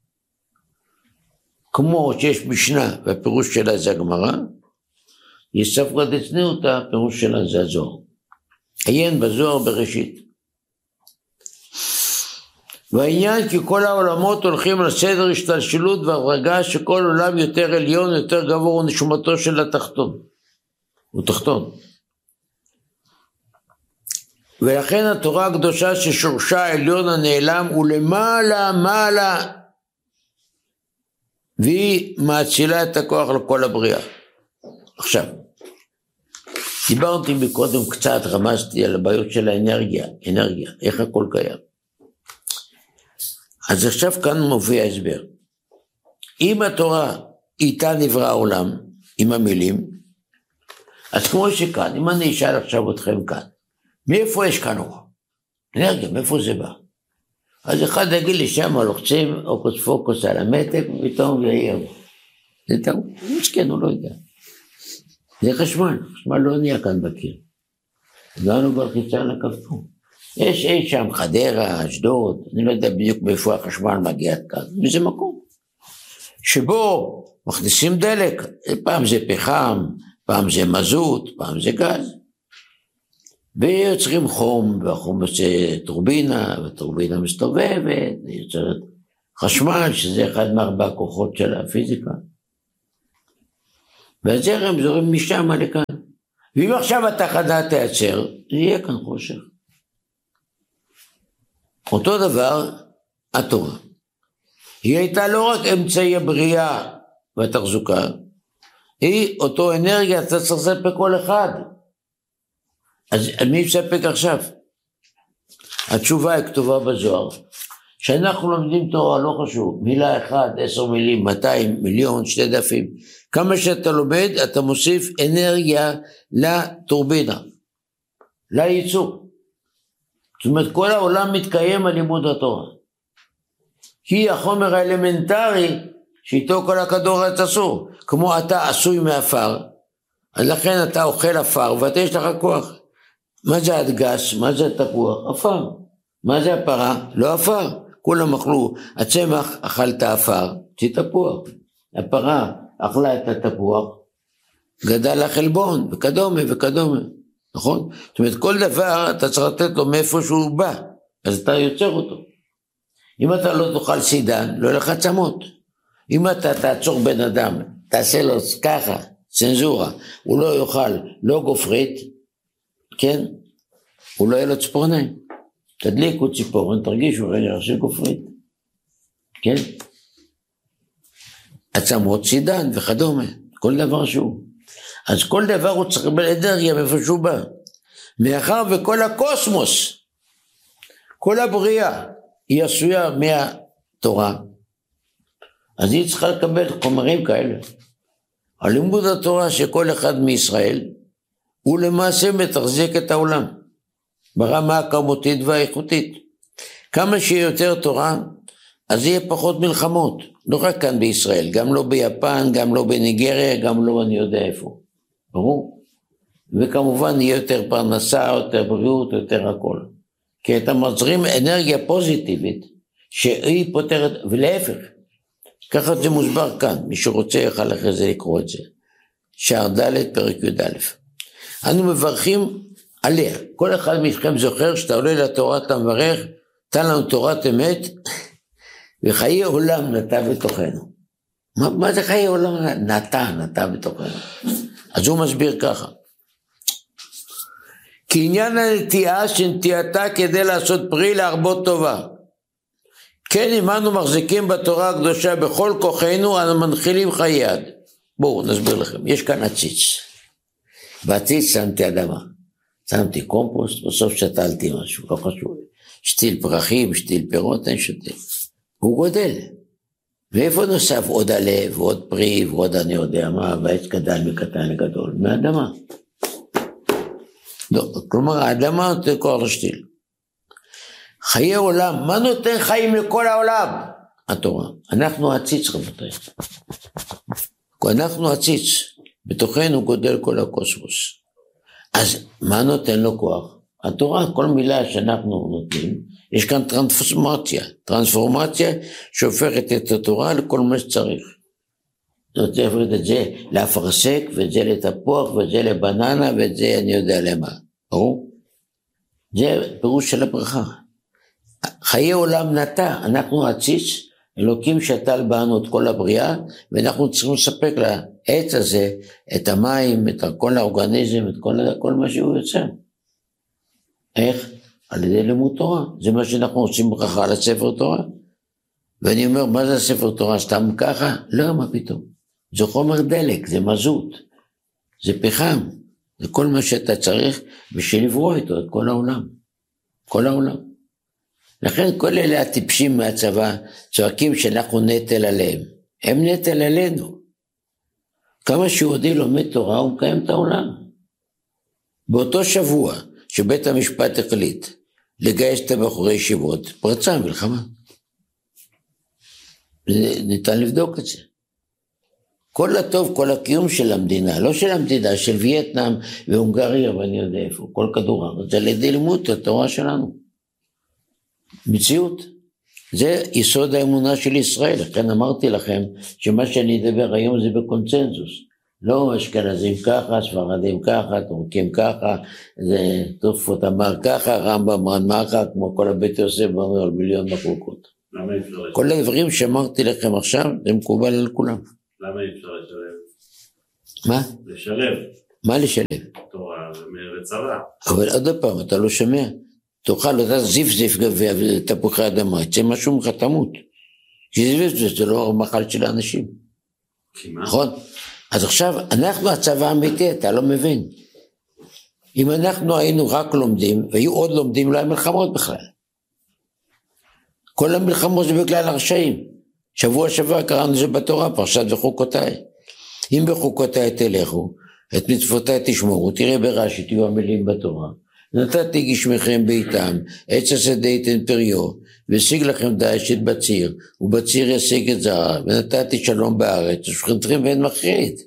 כמו שיש משנה, והפירוש שלה זה הגמרא, יש ספרה דצניעותא, הפירוש שלה זה הזוהר. עיין בזוהר בראשית. והעניין כי כל העולמות הולכים על סדר השתלשלות והרגעה שכל עולם יותר עליון, יותר גבוה הוא נשמתו של התחתון. הוא תחתון. ולכן התורה הקדושה ששורשה העליון הנעלם הוא למעלה מעלה, והיא מאצילה את הכוח לכל הבריאה. עכשיו, דיברתי מקודם קצת, רמזתי על הבעיות של האנרגיה, אנרגיה, איך הכל קיים. אז עכשיו כאן מופיע הסבר. אם התורה איתה נברא העולם, עם המילים, אז כמו שכאן, אם אני אשאל עכשיו אתכם כאן, מאיפה יש כאן אור? אנרגיה, מאיפה זה בא? אז אחד יגיד לי שם, לוחצים אוקוס פוקוס על המתק, ופתאום יעיר. זה טעות, הוא מסכן, הוא לא יודע. זה חשמל, חשמל לא נהיה כאן בקיר. הגענו בלחיצה על הכפתור. יש אי שם חדרה, אשדוד, אני לא יודע בדיוק מאיפה החשמל מגיע כאן, וזה מקום. שבו מכניסים דלק, פעם זה פחם, פעם זה מזוט, פעם זה גז. ויוצרים חום, והחום יוצא טורבינה, וטורבינה מסתובבת, ויוצרת חשמל, שזה אחד מארבע כוחות של הפיזיקה. והזרם זורם משם לכאן. ואם עכשיו התחנה תייצר, זה יהיה כאן חושך. אותו דבר, התורה. היא הייתה לא רק אמצעי הבריאה והתחזוקה, היא אותו אנרגיה, אתה צריך לספק כל אחד. אז מי מספק עכשיו? התשובה היא כתובה בזוהר, שאנחנו לומדים תורה, לא חשוב, מילה אחת, עשר מילים, מאתיים, מיליון, שתי דפים, כמה שאתה לומד, אתה מוסיף אנרגיה לטורבינה, לייצור. זאת אומרת, כל העולם מתקיים על לימוד התורה. היא החומר האלמנטרי, שאיתו כל הכדור הארץ אסור, כמו אתה עשוי מאפר, אז לכן אתה אוכל אפר, ואתה יש לך כוח. מה זה הדגס? מה זה התפוח? אפר. מה זה הפרה? לא אפר. כולם אכלו, הצמח אכל את האפר, זה תפוח. הפרה אכלה את התפוח, גדל החלבון, וכדומה וכדומה. נכון? זאת אומרת, כל דבר אתה צריך לתת לו מאיפה שהוא בא, אז אתה יוצר אותו. אם אתה לא תאכל סידן, לא יהיה לך צמות. אם אתה תעצור בן אדם, תעשה לו ככה, צנזורה, הוא לא יאכל לא גופרית, כן? הוא לא יהיה לו ציפורניים. תדליקו ציפורן, תרגישו רגע של גופרית. כן? עצמות, סידן וכדומה, כל דבר שהוא. אז כל דבר הוא צריך באנרגיה מאיפה שהוא בא. מאחר וכל הקוסמוס, כל הבריאה, היא עשויה מהתורה, אז היא צריכה לקבל חומרים כאלה. הלימוד התורה שכל אחד מישראל, הוא למעשה מתחזק את העולם, ברמה הכמותית והאיכותית. כמה שיהיה יותר תורה, אז יהיה פחות מלחמות, לא רק כאן בישראל, גם לא ביפן, גם לא בניגריה, גם לא אני יודע איפה. ברור? וכמובן יהיה יותר פרנסה, יותר בריאות, יותר הכל. כי אתה מזרים אנרגיה פוזיטיבית, שהיא פותרת, ולהפך, ככה זה מוסבר כאן, מי שרוצה יוכל אחרי זה לקרוא את זה. שער ד' פרק י"א. אנו מברכים עליה, כל אחד מכם זוכר שאתה עולה לתורה, אתה מברך, תן לנו תורת אמת, וחיי עולם נטע בתוכנו. מה, מה זה חיי עולם נטע, נטע בתוכנו? אז הוא מסביר ככה. כי עניין הנטיעה שנטיעתה כדי לעשות פרי להרבות טובה. כן, אם אנו מחזיקים בתורה הקדושה בכל כוחנו, אנו מנחילים חיי יד. בואו נסביר לכם, יש כאן עציץ. בעציץ שמתי אדמה, שמתי קומפוסט, בסוף שתלתי משהו, לא חשוב. שתיל פרחים, שתיל פירות, אני שתיל. הוא גודל. ואיפה נוסף עוד עלה ועוד פרי ועוד אני יודע מה, והעץ גדל מקטן לגדול, מהאדמה. לא, כלומר האדמה נותן כוח לשתיל. חיי עולם, מה נותן חיים לכל העולם? התורה. אנחנו עציץ רבותיי. אנחנו עציץ, בתוכנו גודל כל הקוסמוס. אז מה נותן לו כוח? התורה, כל מילה שאנחנו נותנים, יש כאן טרנספורמציה, טרנספורמציה שהופכת את התורה לכל מה שצריך. זאת אומרת את זה לאפרסק, ואת זה לתפוח, ואת זה לבננה, ואת זה אני יודע למה. ברור? זה פירוש של הברכה. חיי עולם נטע, אנחנו עציץ, אלוקים שתל בנו את כל הבריאה, ואנחנו צריכים לספק לעץ הזה, את המים, את כל האורגניזם, את כל, כל מה שהוא יוצא. איך? על ידי לימוד תורה. זה מה שאנחנו עושים ברכה על הספר תורה. ואני אומר, מה זה הספר תורה? סתם ככה? לא, מה פתאום? זה חומר דלק, זה מזוט, זה פחם, זה כל מה שאתה צריך בשביל לברוא איתו את כל העולם. כל העולם. לכן כל אלה הטיפשים מהצבא צועקים שאנחנו נטל עליהם. הם נטל עלינו. כמה שיהודי לומד תורה הוא מקיים את העולם. באותו שבוע שבית המשפט החליט לגייס את הבחורי ישיבות, פרצה המלחמה. ניתן לבדוק את זה. כל הטוב, כל הקיום של המדינה, לא של המדינה, של וייטנאם והונגריה ואני יודע איפה, כל כדור הארץ, זה על ידי לימוד התורה שלנו. מציאות. זה יסוד האמונה של ישראל, לכן אמרתי לכם שמה שאני אדבר היום זה בקונצנזוס. לא אשכנזים ככה, ספרדים ככה, טורקים ככה, תוספות אמר ככה, רמב"ם אמר ככה, כמו כל הבית יוסף ואומר על מיליון מחלוקות. למה אי אפשר לשלב? כל הדברים שאמרתי לכם עכשיו, זה מקובל על כולם. למה אי אפשר לשלב? מה? לשלב. מה לשלב? תורה וצבא. אבל עוד פעם, אתה לא שומע. תאכל אותה זיף זיף גביע ותפוחי אדמה, יצא משהו ממך תמות. כי זיף זיף זה לא מחל של האנשים. נכון? אז עכשיו, אנחנו הצבא האמיתי, אתה לא מבין. אם אנחנו היינו רק לומדים, והיו עוד לומדים, לא היה מלחמות בכלל. כל המלחמות זה בגלל הרשעים. שבוע שבוע קראנו זה בתורה, פרשת וחוקותיי. אם בחוקותיי תלכו, את מצוותיי תשמורו, תראה ברש"י, תהיו המילים בתורה. נתתי גשמכם בעיתם, עץ השדה ייתן פריו, והשיג לכם דאשת בציר, ובציר ישיג את זרע, ונתתי שלום בארץ, ושכנתכם ואין מחריד.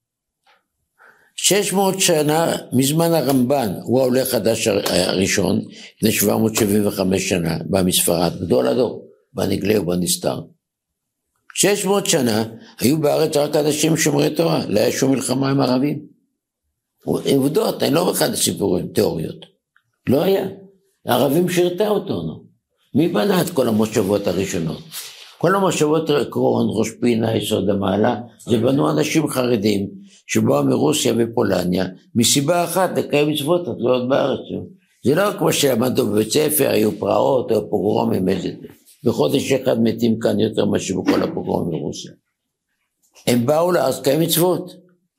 שש מאות שנה מזמן הרמב"ן, הוא העולה חדש הראשון, לפני שבע מאות שבעים וחמש שנה, בא מספרד, גדול הדור, בנגלה ובנסתר. שש מאות שנה היו בארץ רק אנשים שומרי תורה, לא היה שום מלחמה עם ערבים. עובדות, אני לא אחד סיפורים, תיאוריות. לא היה. הערבים שירתה אותנו. מי בנה את כל המושבות הראשונות? כל המושבות עקרון, ראש פינה, יסוד המעלה, זה בנו אנשים חרדים, שבאו מרוסיה ופולניה, מסיבה אחת לקיים מצוות התלויות בארץ. זה לא כמו שלמדו בבית ספר, היו פרעות או פוגרומים, איזה... בחודש אחד מתים כאן יותר משהו בכל הפוגרומים ברוסיה. הם באו לארץ קיים מצוות.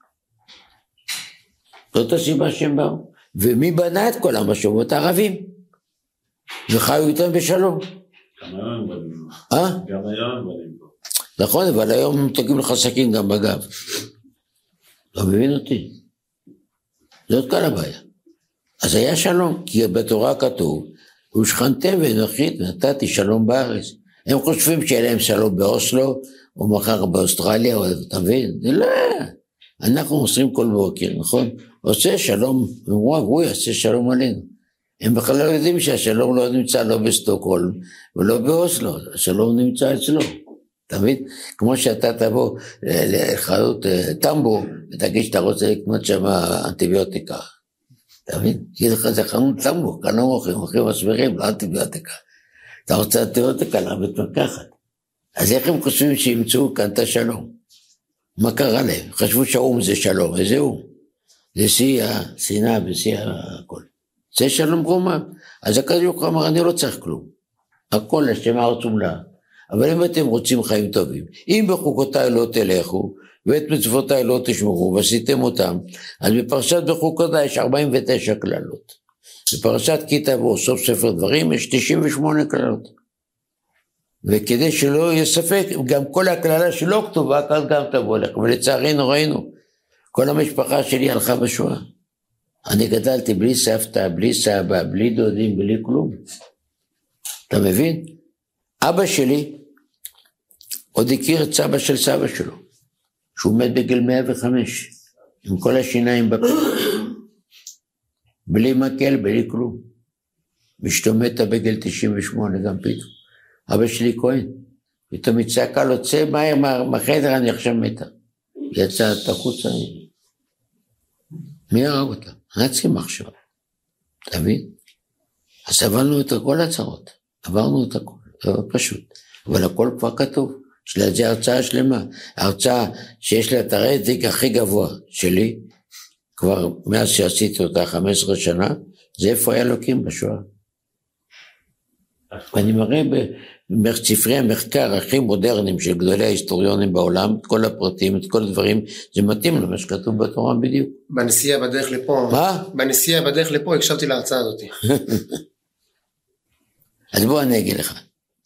זאת הסיבה שהם באו. ומי בנה את כל המושבות? הערבים. וחיו איתם בשלום. גם היום בנים. אה? גם היום בנים. נכון, אבל היום תוקעים לך סכין גם בגב. לא מבין אותי. זאת כל הבעיה. אז היה שלום, כי בתורה כתוב, ושכנתם ואנוכית ונתתי שלום בארץ. הם חושבים שיהיה להם שלום באוסלו, או מחר באוסטרליה, או אתה מבין? זה לא. אנחנו עושים כל בוקר, נכון? עושה שלום, אמרו, הוא יעשה שלום עלינו. הם בכלל לא יודעים שהשלום לא נמצא לא בסטוקהולם, ולא באוסלו, השלום נמצא אצלו. אתה מבין? כמו שאתה תבוא לחנות טמבו, ותגיד שאתה רוצה לקנות שם אנטיביוטיקה. אתה מבין? יגיד לך, זה חנות טמבו, כאן לא מוכרים, מוכרים מסבירים, לא אנטיביוטיקה. אתה רוצה אנטיביוטיקה, לבית מרקחת. אז איך הם חושבים שימצאו כאן את השלום? מה קרה להם? חשבו שהאום זה שלום, איזה אום? זה שיא השנאה ושיא הכל. זה שלום גרומה. אז הקדוש ברוך הוא אמר, אני לא צריך כלום. הכל השם הארץ ומלאה. אבל אם אתם רוצים חיים טובים, אם בחוקותיי לא תלכו, ואת מצוותיי לא תשמרו, ועשיתם אותם, אז בפרשת בחוקותיי יש ארבעים ותשע כללות. בפרשת כי תבוא, סוף ספר דברים, יש תשעים ושמונה כללות. וכדי שלא יהיה ספק, גם כל הכללה שלא כתובה, כאן גם תבוא לך, ולצערנו ראינו, כל המשפחה שלי הלכה בשואה. אני גדלתי בלי סבתא, בלי סבא, בלי דודים, בלי כלום. אתה מבין? אבא שלי עוד הכיר את סבא של סבא שלו, שהוא מת בגיל מאה וחמש, עם כל השיניים בפה, בלי מקל, בלי כלום. אשתו מתה בגיל תשעים ושמונה גם פתאום. אבא שלי כהן, פתאום היא צעקה לו, צא מהר מהחדר, אני עכשיו מתה. יצא את החוצה, מי הרג אותה? הנאצים עכשיו. אתה מבין? אז עברנו את כל הצרות, עברנו את הכל, זה פשוט. אבל הכל כבר כתוב, יש לה את זה הרצאה שלמה, הרצאה שיש לה את הרייטינג הכי גבוה שלי, כבר מאז שעשיתי אותה חמש עשרה שנה, זה איפה היה אלוקים בשואה. ואני מראה בספרי המחקר הכי מודרניים של גדולי ההיסטוריונים בעולם, את כל הפרטים, את כל הדברים, זה מתאים למה שכתוב בתורה בדיוק. בנסיעה בדרך לפה, מה? בנסיעה בדרך לפה הקשבתי להרצאה הזאת. אז בוא אני אגיד לך.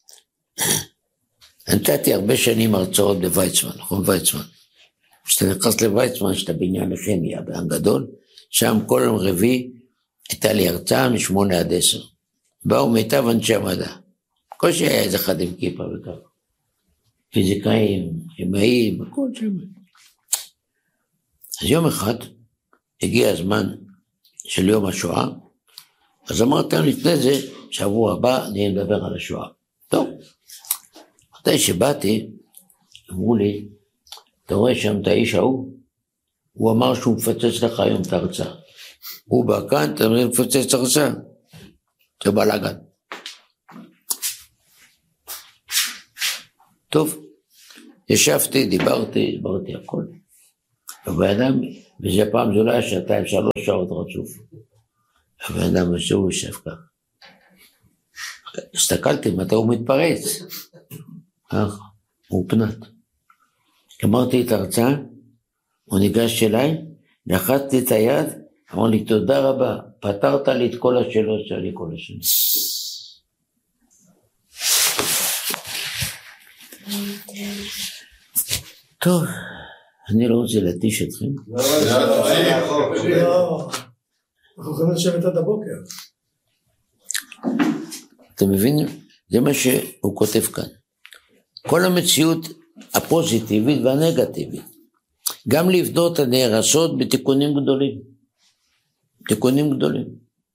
נתתי הרבה שנים הרצאות בוויצמן, נכון ויצמן? כשאתה נכנס לוויצמן, שאתה בניין לכימיה, בעם גדול, שם כל יום רביעי הייתה לי הרצאה משמונה עד עשר. באו מיטב אנשי המדע. כל שהיה איזה אחד עם כיפה וכך. פיזיקאים, כימאים, הכל שם. אז יום אחד הגיע הזמן של יום השואה, אז אמרתי להם לפני זה, שבוע הבא אני מדבר על השואה. טוב, מתי שבאתי, אמרו לי, אתה רואה שם את האיש ההוא? הוא אמר שהוא מפצץ לך היום את ההרצאה. הוא בא כאן, אתה אומר, מפצץ את ההרצאה. זה בלגן. טוב, ישבתי, דיברתי, דיברתי הכל. הבאדם, וזה פעם זה לא היה שעתיים, שלוש שעות רצוף. הבאדם הזה הוא ישב כך. הסתכלתי, מתי הוא מתפרץ? ככה, הוא פנת. אמרתי את ההרצאה, הוא ניגש אליי, לחצתי את היד, אמר לי, תודה רבה, פתרת לי את כל השאלות שלי כל השנים. טוב, אני לא רוצה להתיש אתכם. לא, לא, אנחנו יכולים לשבת עד הבוקר. אתם מבינים? זה מה שהוא כותב כאן. כל המציאות הפוזיטיבית והנגטיבית, גם לבדות הנהרסות בתיקונים גדולים. תיקונים גדולים.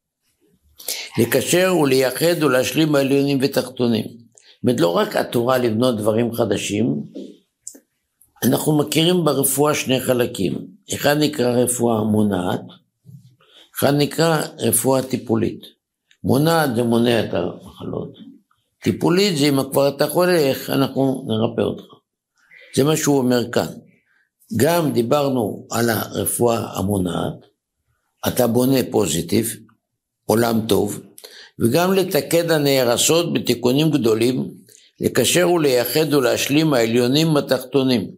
לקשר ולייחד ולהשלים העליונים ותחתונים. זאת אומרת, לא רק התורה לבנות דברים חדשים, אנחנו מכירים ברפואה שני חלקים. אחד נקרא רפואה מונעת, אחד נקרא רפואה טיפולית. מונעת זה מונע את המחלות. טיפולית זה אם כבר אתה חולה, איך אנחנו נרפא אותך. זה מה שהוא אומר כאן. גם דיברנו על הרפואה המונעת, אתה בונה פוזיטיב, עולם טוב, וגם לתקד הנהרסות בתיקונים גדולים, לקשר ולייחד ולהשלים העליונים התחתונים.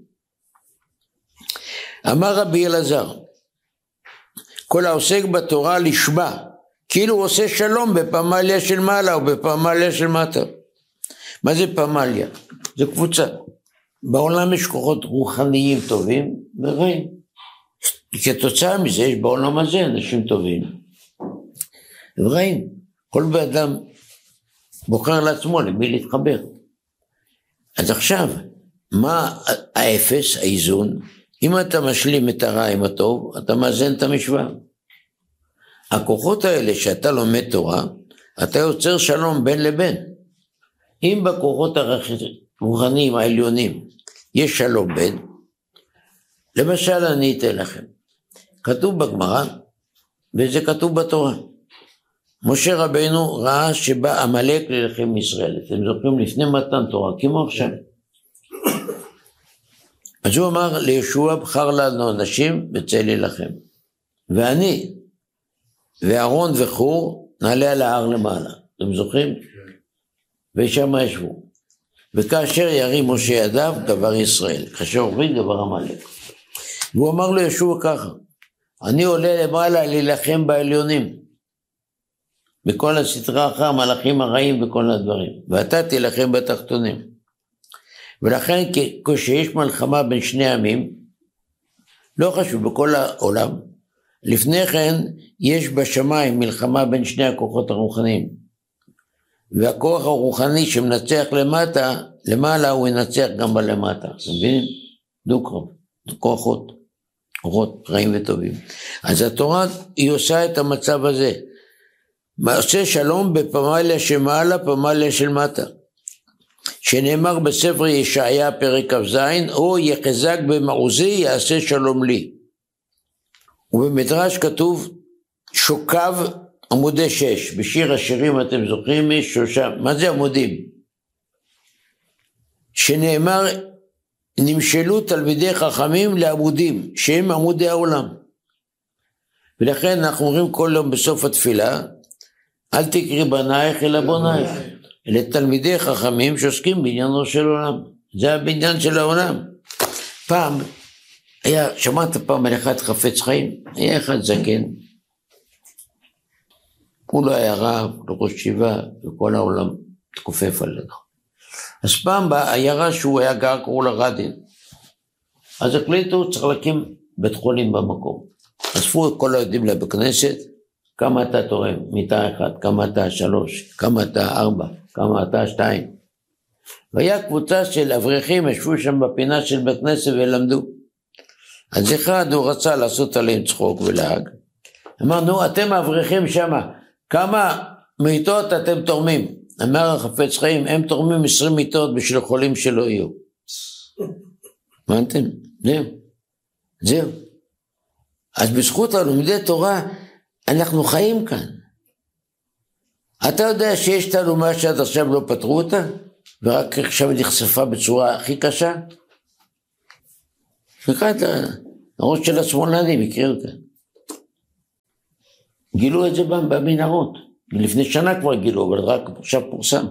אמר רבי אלעזר, כל העוסק בתורה לשמה, כאילו הוא עושה שלום בפמליה של מעלה או בפמליה של מטה. מה זה פמליה? זה קבוצה. בעולם יש כוחות רוחניים טובים ורעים. כתוצאה מזה יש בעולם הזה אנשים טובים ורעים. כל באדם בוחר לעצמו למי להתחבר. אז עכשיו, מה האפס, האיזון? אם אתה משלים את הרע עם הטוב, אתה מאזן את המשוואה. הכוחות האלה שאתה לומד תורה, אתה יוצר שלום בין לבין. אם בכוחות הרוחניים העליונים יש שלום בין, למשל אני אתן לכם, כתוב בגמרא, וזה כתוב בתורה. משה רבינו ראה שבא עמלק ללחם ישראל, אתם זוכרים לפני מתן תורה, כמו עכשיו. אז הוא אמר לישוע, בחר לנו אנשים וצא להילחם. ואני ואהרון וחור נעלה על ההר למעלה, אתם זוכרים? ושם ישבו. וכאשר ירים משה ידיו, גבר ישראל. כאשר הוריד, גבר עמלק. והוא אמר לו ישוע ככה, אני עולה למעלה להילחם בעליונים. בכל הסתרה אחר, המלאכים הרעים וכל הדברים. ואתה תילחם בתחתונים. ולכן כשיש מלחמה בין שני עמים, לא חשוב בכל העולם, לפני כן יש בשמיים מלחמה בין שני הכוחות הרוחניים. והכוח הרוחני שמנצח למטה, למעלה הוא ינצח גם בלמטה. אתם מבינים? דו-קרב, כוחות, כוחות רעים וטובים. אז התורה היא עושה את המצב הזה. עושה שלום בפמליה שמעלה, פמליה של מטה. שנאמר בספר ישעיה פרק כ"ז, או יחזק במעוזי יעשה שלום לי. ובמדרש כתוב שוקב עמודי שש, בשיר השירים אתם זוכרים יש שושם, מה זה עמודים? שנאמר נמשלו תלמידי חכמים לעמודים, שהם עמודי העולם. ולכן אנחנו אומרים כל יום בסוף התפילה, אל תקרי בנייך אלא בונייך. אלה תלמידי חכמים שעוסקים בעניינו של עולם. זה הבניין של העולם. פעם, היה, שמעת פעם על אחד חפץ חיים? היה אחד זקן. הוא לא היה רב, לא ראש ישיבה, וכל העולם תכופף עליו. אז פעם בעיירה שהוא היה גר, קראו לה רדין. אז החליטו, צריך להקים בית חולים במקום. אספו את כל היהודים לה בכנסת, כמה אתה תורם, מיטה אחת, כמה אתה שלוש, כמה אתה ארבע, כמה אתה שתיים. והיה קבוצה של אברכים, ישבו שם בפינה של בית כנסת ולמדו. אז אחד הוא רצה לעשות עליהם צחוק ולהג. אמר, נו, אתם האברכים שם, כמה מיטות אתם תורמים? אמר החפץ חיים, הם תורמים עשרים מיטות בשביל חולים שלא יהיו. הבנתם? זהו. זהו. אז בזכות הלומדי תורה, אנחנו חיים כאן. אתה יודע שיש תעלומה שעד עכשיו לא פתרו אותה? ורק עכשיו היא נחשפה בצורה הכי קשה. לקראת הראש של השמאלנים, יקראו אותה. גילו את זה במנהרות. לפני שנה כבר גילו, אבל רק עכשיו פורסם.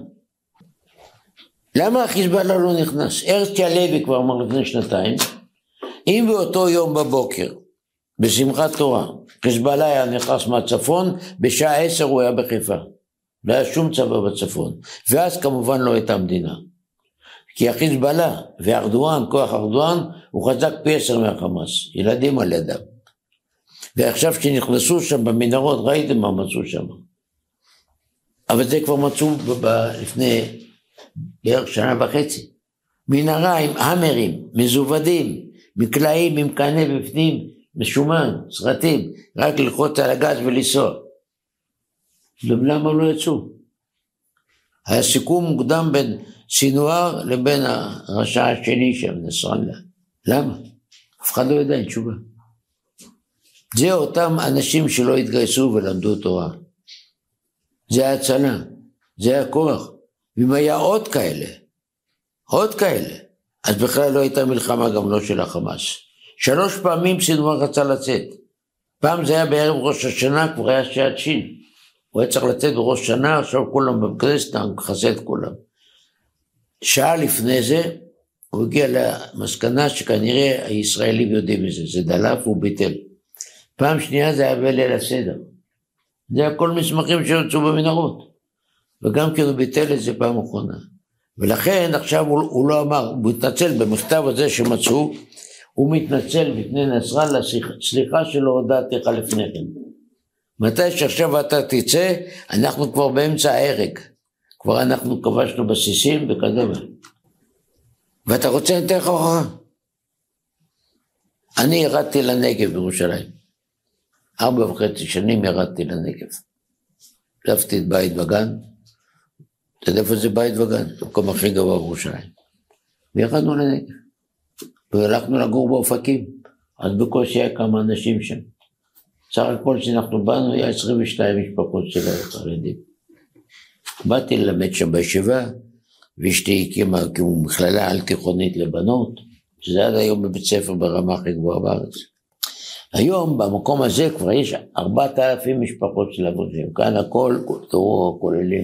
למה החיזבאללה לא נכנס? הרצי הלוי כבר אמר לפני שנתיים, אם באותו יום בבוקר, בשמחת תורה, חיזבאללה היה נכנס מהצפון, בשעה עשר הוא היה בחיפה. לא היה שום צבא בצפון. ואז כמובן לא הייתה מדינה. כי החיזבאללה וארדואן, כוח ארדואן, הוא חזק פי עשר מהחמאס. ילדים על ידם. ועכשיו שנכנסו שם במנהרות, ראיתם מה מצאו שם. אבל זה כבר מצאו לפני בערך שנה וחצי. מנהרה עם המרים, מזובדים, מקלעים עם קנה בפנים, משומן, סרטים, רק ללחוץ על הגז ולנסוע. למה לא יצאו? היה סיכום מוקדם בין סינואר לבין הרשע השני שם, נסראללה. למה? אף אחד לא יודע, אין תשובה. זה אותם אנשים שלא התגייסו ולמדו תורה. זה ההצלה, זה הכוח. ואם היה עוד כאלה, עוד כאלה, אז בכלל לא הייתה מלחמה גם לא של החמאס. שלוש פעמים סינואר רצה לצאת. פעם זה היה בערב ראש השנה, כבר היה שעת שין. הוא היה צריך לצאת בראש שנה, עכשיו כולם בכנסת, הוא מכסה את כולם. שעה לפני זה, הוא הגיע למסקנה שכנראה הישראלים יודעים מזה, זה דלף והוא ביטל. פעם שנייה זה היה בליל הסדר. זה היה כל מסמכים שיוצאו במנהרות. וגם כי הוא ביטל את זה פעם אחרונה. ולכן עכשיו הוא, הוא לא אמר, הוא מתנצל במכתב הזה שמצאו, הוא מתנצל בפני נסראללה, סליחה שלא הודעתי לך לפני כן. מתי שעכשיו אתה תצא, אנחנו כבר באמצע ההרג. כבר אנחנו כבשנו בסיסים וכדומה. ואתה רוצה לתת לך הוכחה? אני ירדתי לנגב בירושלים. ארבע וחצי שנים ירדתי לנגב. עזבתי את בית וגן. אתה יודע איפה זה בית וגן? המקום הכי גבוה בירושלים. וירדנו לנגב. והלכנו לגור באופקים. אז בקושי היה כמה אנשים שם. סך הכל שאנחנו באנו היה עשרים ושתיים משפחות של החרדים. באתי ללמד שם בישיבה, ואשתי הקימה כמו מכללה על תיכונית לבנות, שזה עד היום בבית ספר ברמה הכי גבוהה בארץ. היום במקום הזה כבר יש ארבעת אלפים משפחות של אברכים, כאן הכל, תראו, כוללים.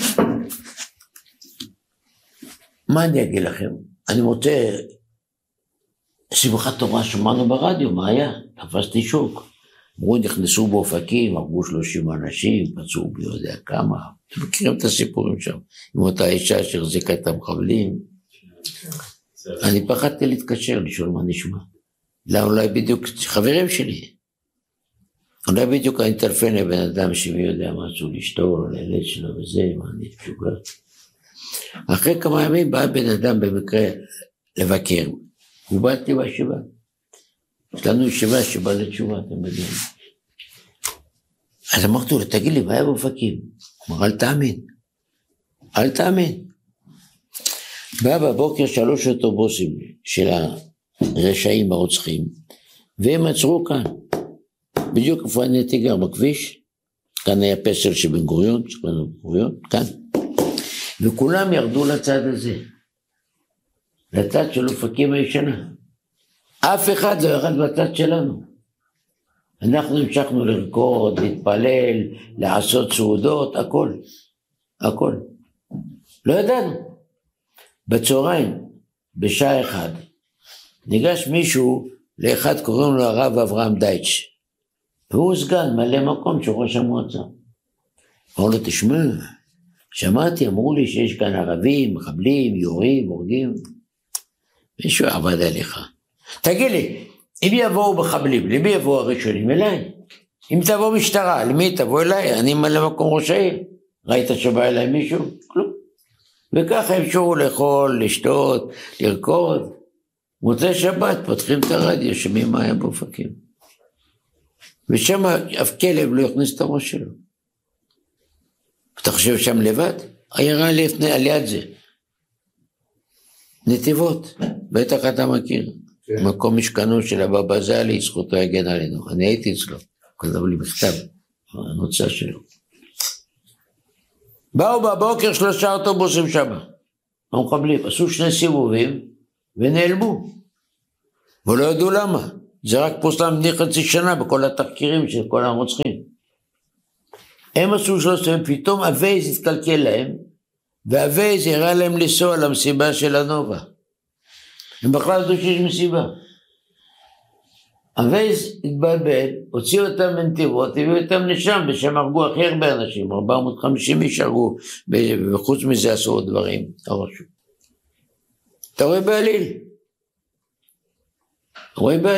מה אני אגיד לכם? אני מוצא שמחת תורה שמענו ברדיו, מה היה? תפסתי שוק. אמרו, נכנסו באופקים, הרגו שלושים אנשים, פצעו בי יודע כמה. אתם מכירים את הסיפורים שם, עם אותה אישה שהחזיקה את המחבלים. אני פחדתי להתקשר, לשאול מה נשמע. לא, אולי בדיוק, חברים שלי. אולי בדיוק אני טלפן לבן אדם שמי יודע משהו לשתול, לילד שלו וזה, מה אני משוגע. אחרי כמה ימים בא בן אדם במקרה לבקר, ובאתי בישיבה. יש לנו ישיבה שבא לתשובה, אתם יודעים. אז אמרתי לו, תגיד לי, מה היה באופקים? הוא אמר, אל תאמין. אל תאמין. בא בבוקר שלוש אוטובוסים של הרשעים הרוצחים, והם עצרו כאן. בדיוק איפה אני הייתי גר, בכביש. כאן היה פסל של בן גוריון, בן גוריון, כאן. וכולם ירדו לצד הזה. לצד של אופקים הישנה. אף אחד לא ירד בצד שלנו. אנחנו המשכנו לרקוד, להתפלל, לעשות סעודות, הכל. הכל. לא ידענו. בצהריים, בשעה אחד, ניגש מישהו לאחד קוראים לו הרב אברהם דייטש. והוא סגן מלא מקום של ראש המועצה. אמרו לו, תשמע, שמעתי, אמרו לי שיש כאן ערבים, מחבלים, יורים, הורגים. מישהו עבד עליך. תגיד לי, אם יבואו מחבלים, למי יבואו הראשונים? אליי. אם תבוא משטרה, למי תבוא אליי? אני מלא מקום ראש העיר. ראית שבא אליי מישהו? כלום. וככה אפשרו לאכול, לשתות, לרקוד. מוצאי שבת פותחים את הרדיו, שומעים מה היה באופקים. ושם אף כלב לא יכניס את הראש שלו. אתה חושב שם לבד? עיירה לפני, על יד זה. נתיבות, בטח אתה מכיר. כן. מקום משכנו של הבבא זלי, זכותו יגן עלינו. אני הייתי אצלו, כתב לי מכתב, הנוצה שלו. באו בבוקר שלושה אוטובוסים שם. המחבלים, עשו שני סיבובים ונעלמו. ולא ידעו למה. זה רק פורסם לפני חצי שנה בכל התחקירים של כל הרוצחים. הם עשו שלוש סיבובים, פתאום הווייז התקלקל להם, והווייז הראה להם לנסוע למסיבה של הנובה. הם בכלל ידעו שיש מסיבה. הווייז התבלבל, הוציאו אותם מנתיבות, הביאו אותם לשם, ושם הרגו הכי הרבה אנשים, ארבע מאות וחמישים איש הרגו, וחוץ מזה עשו עוד דברים, הרשות. אתה רואה בעליל? רואה בעליל?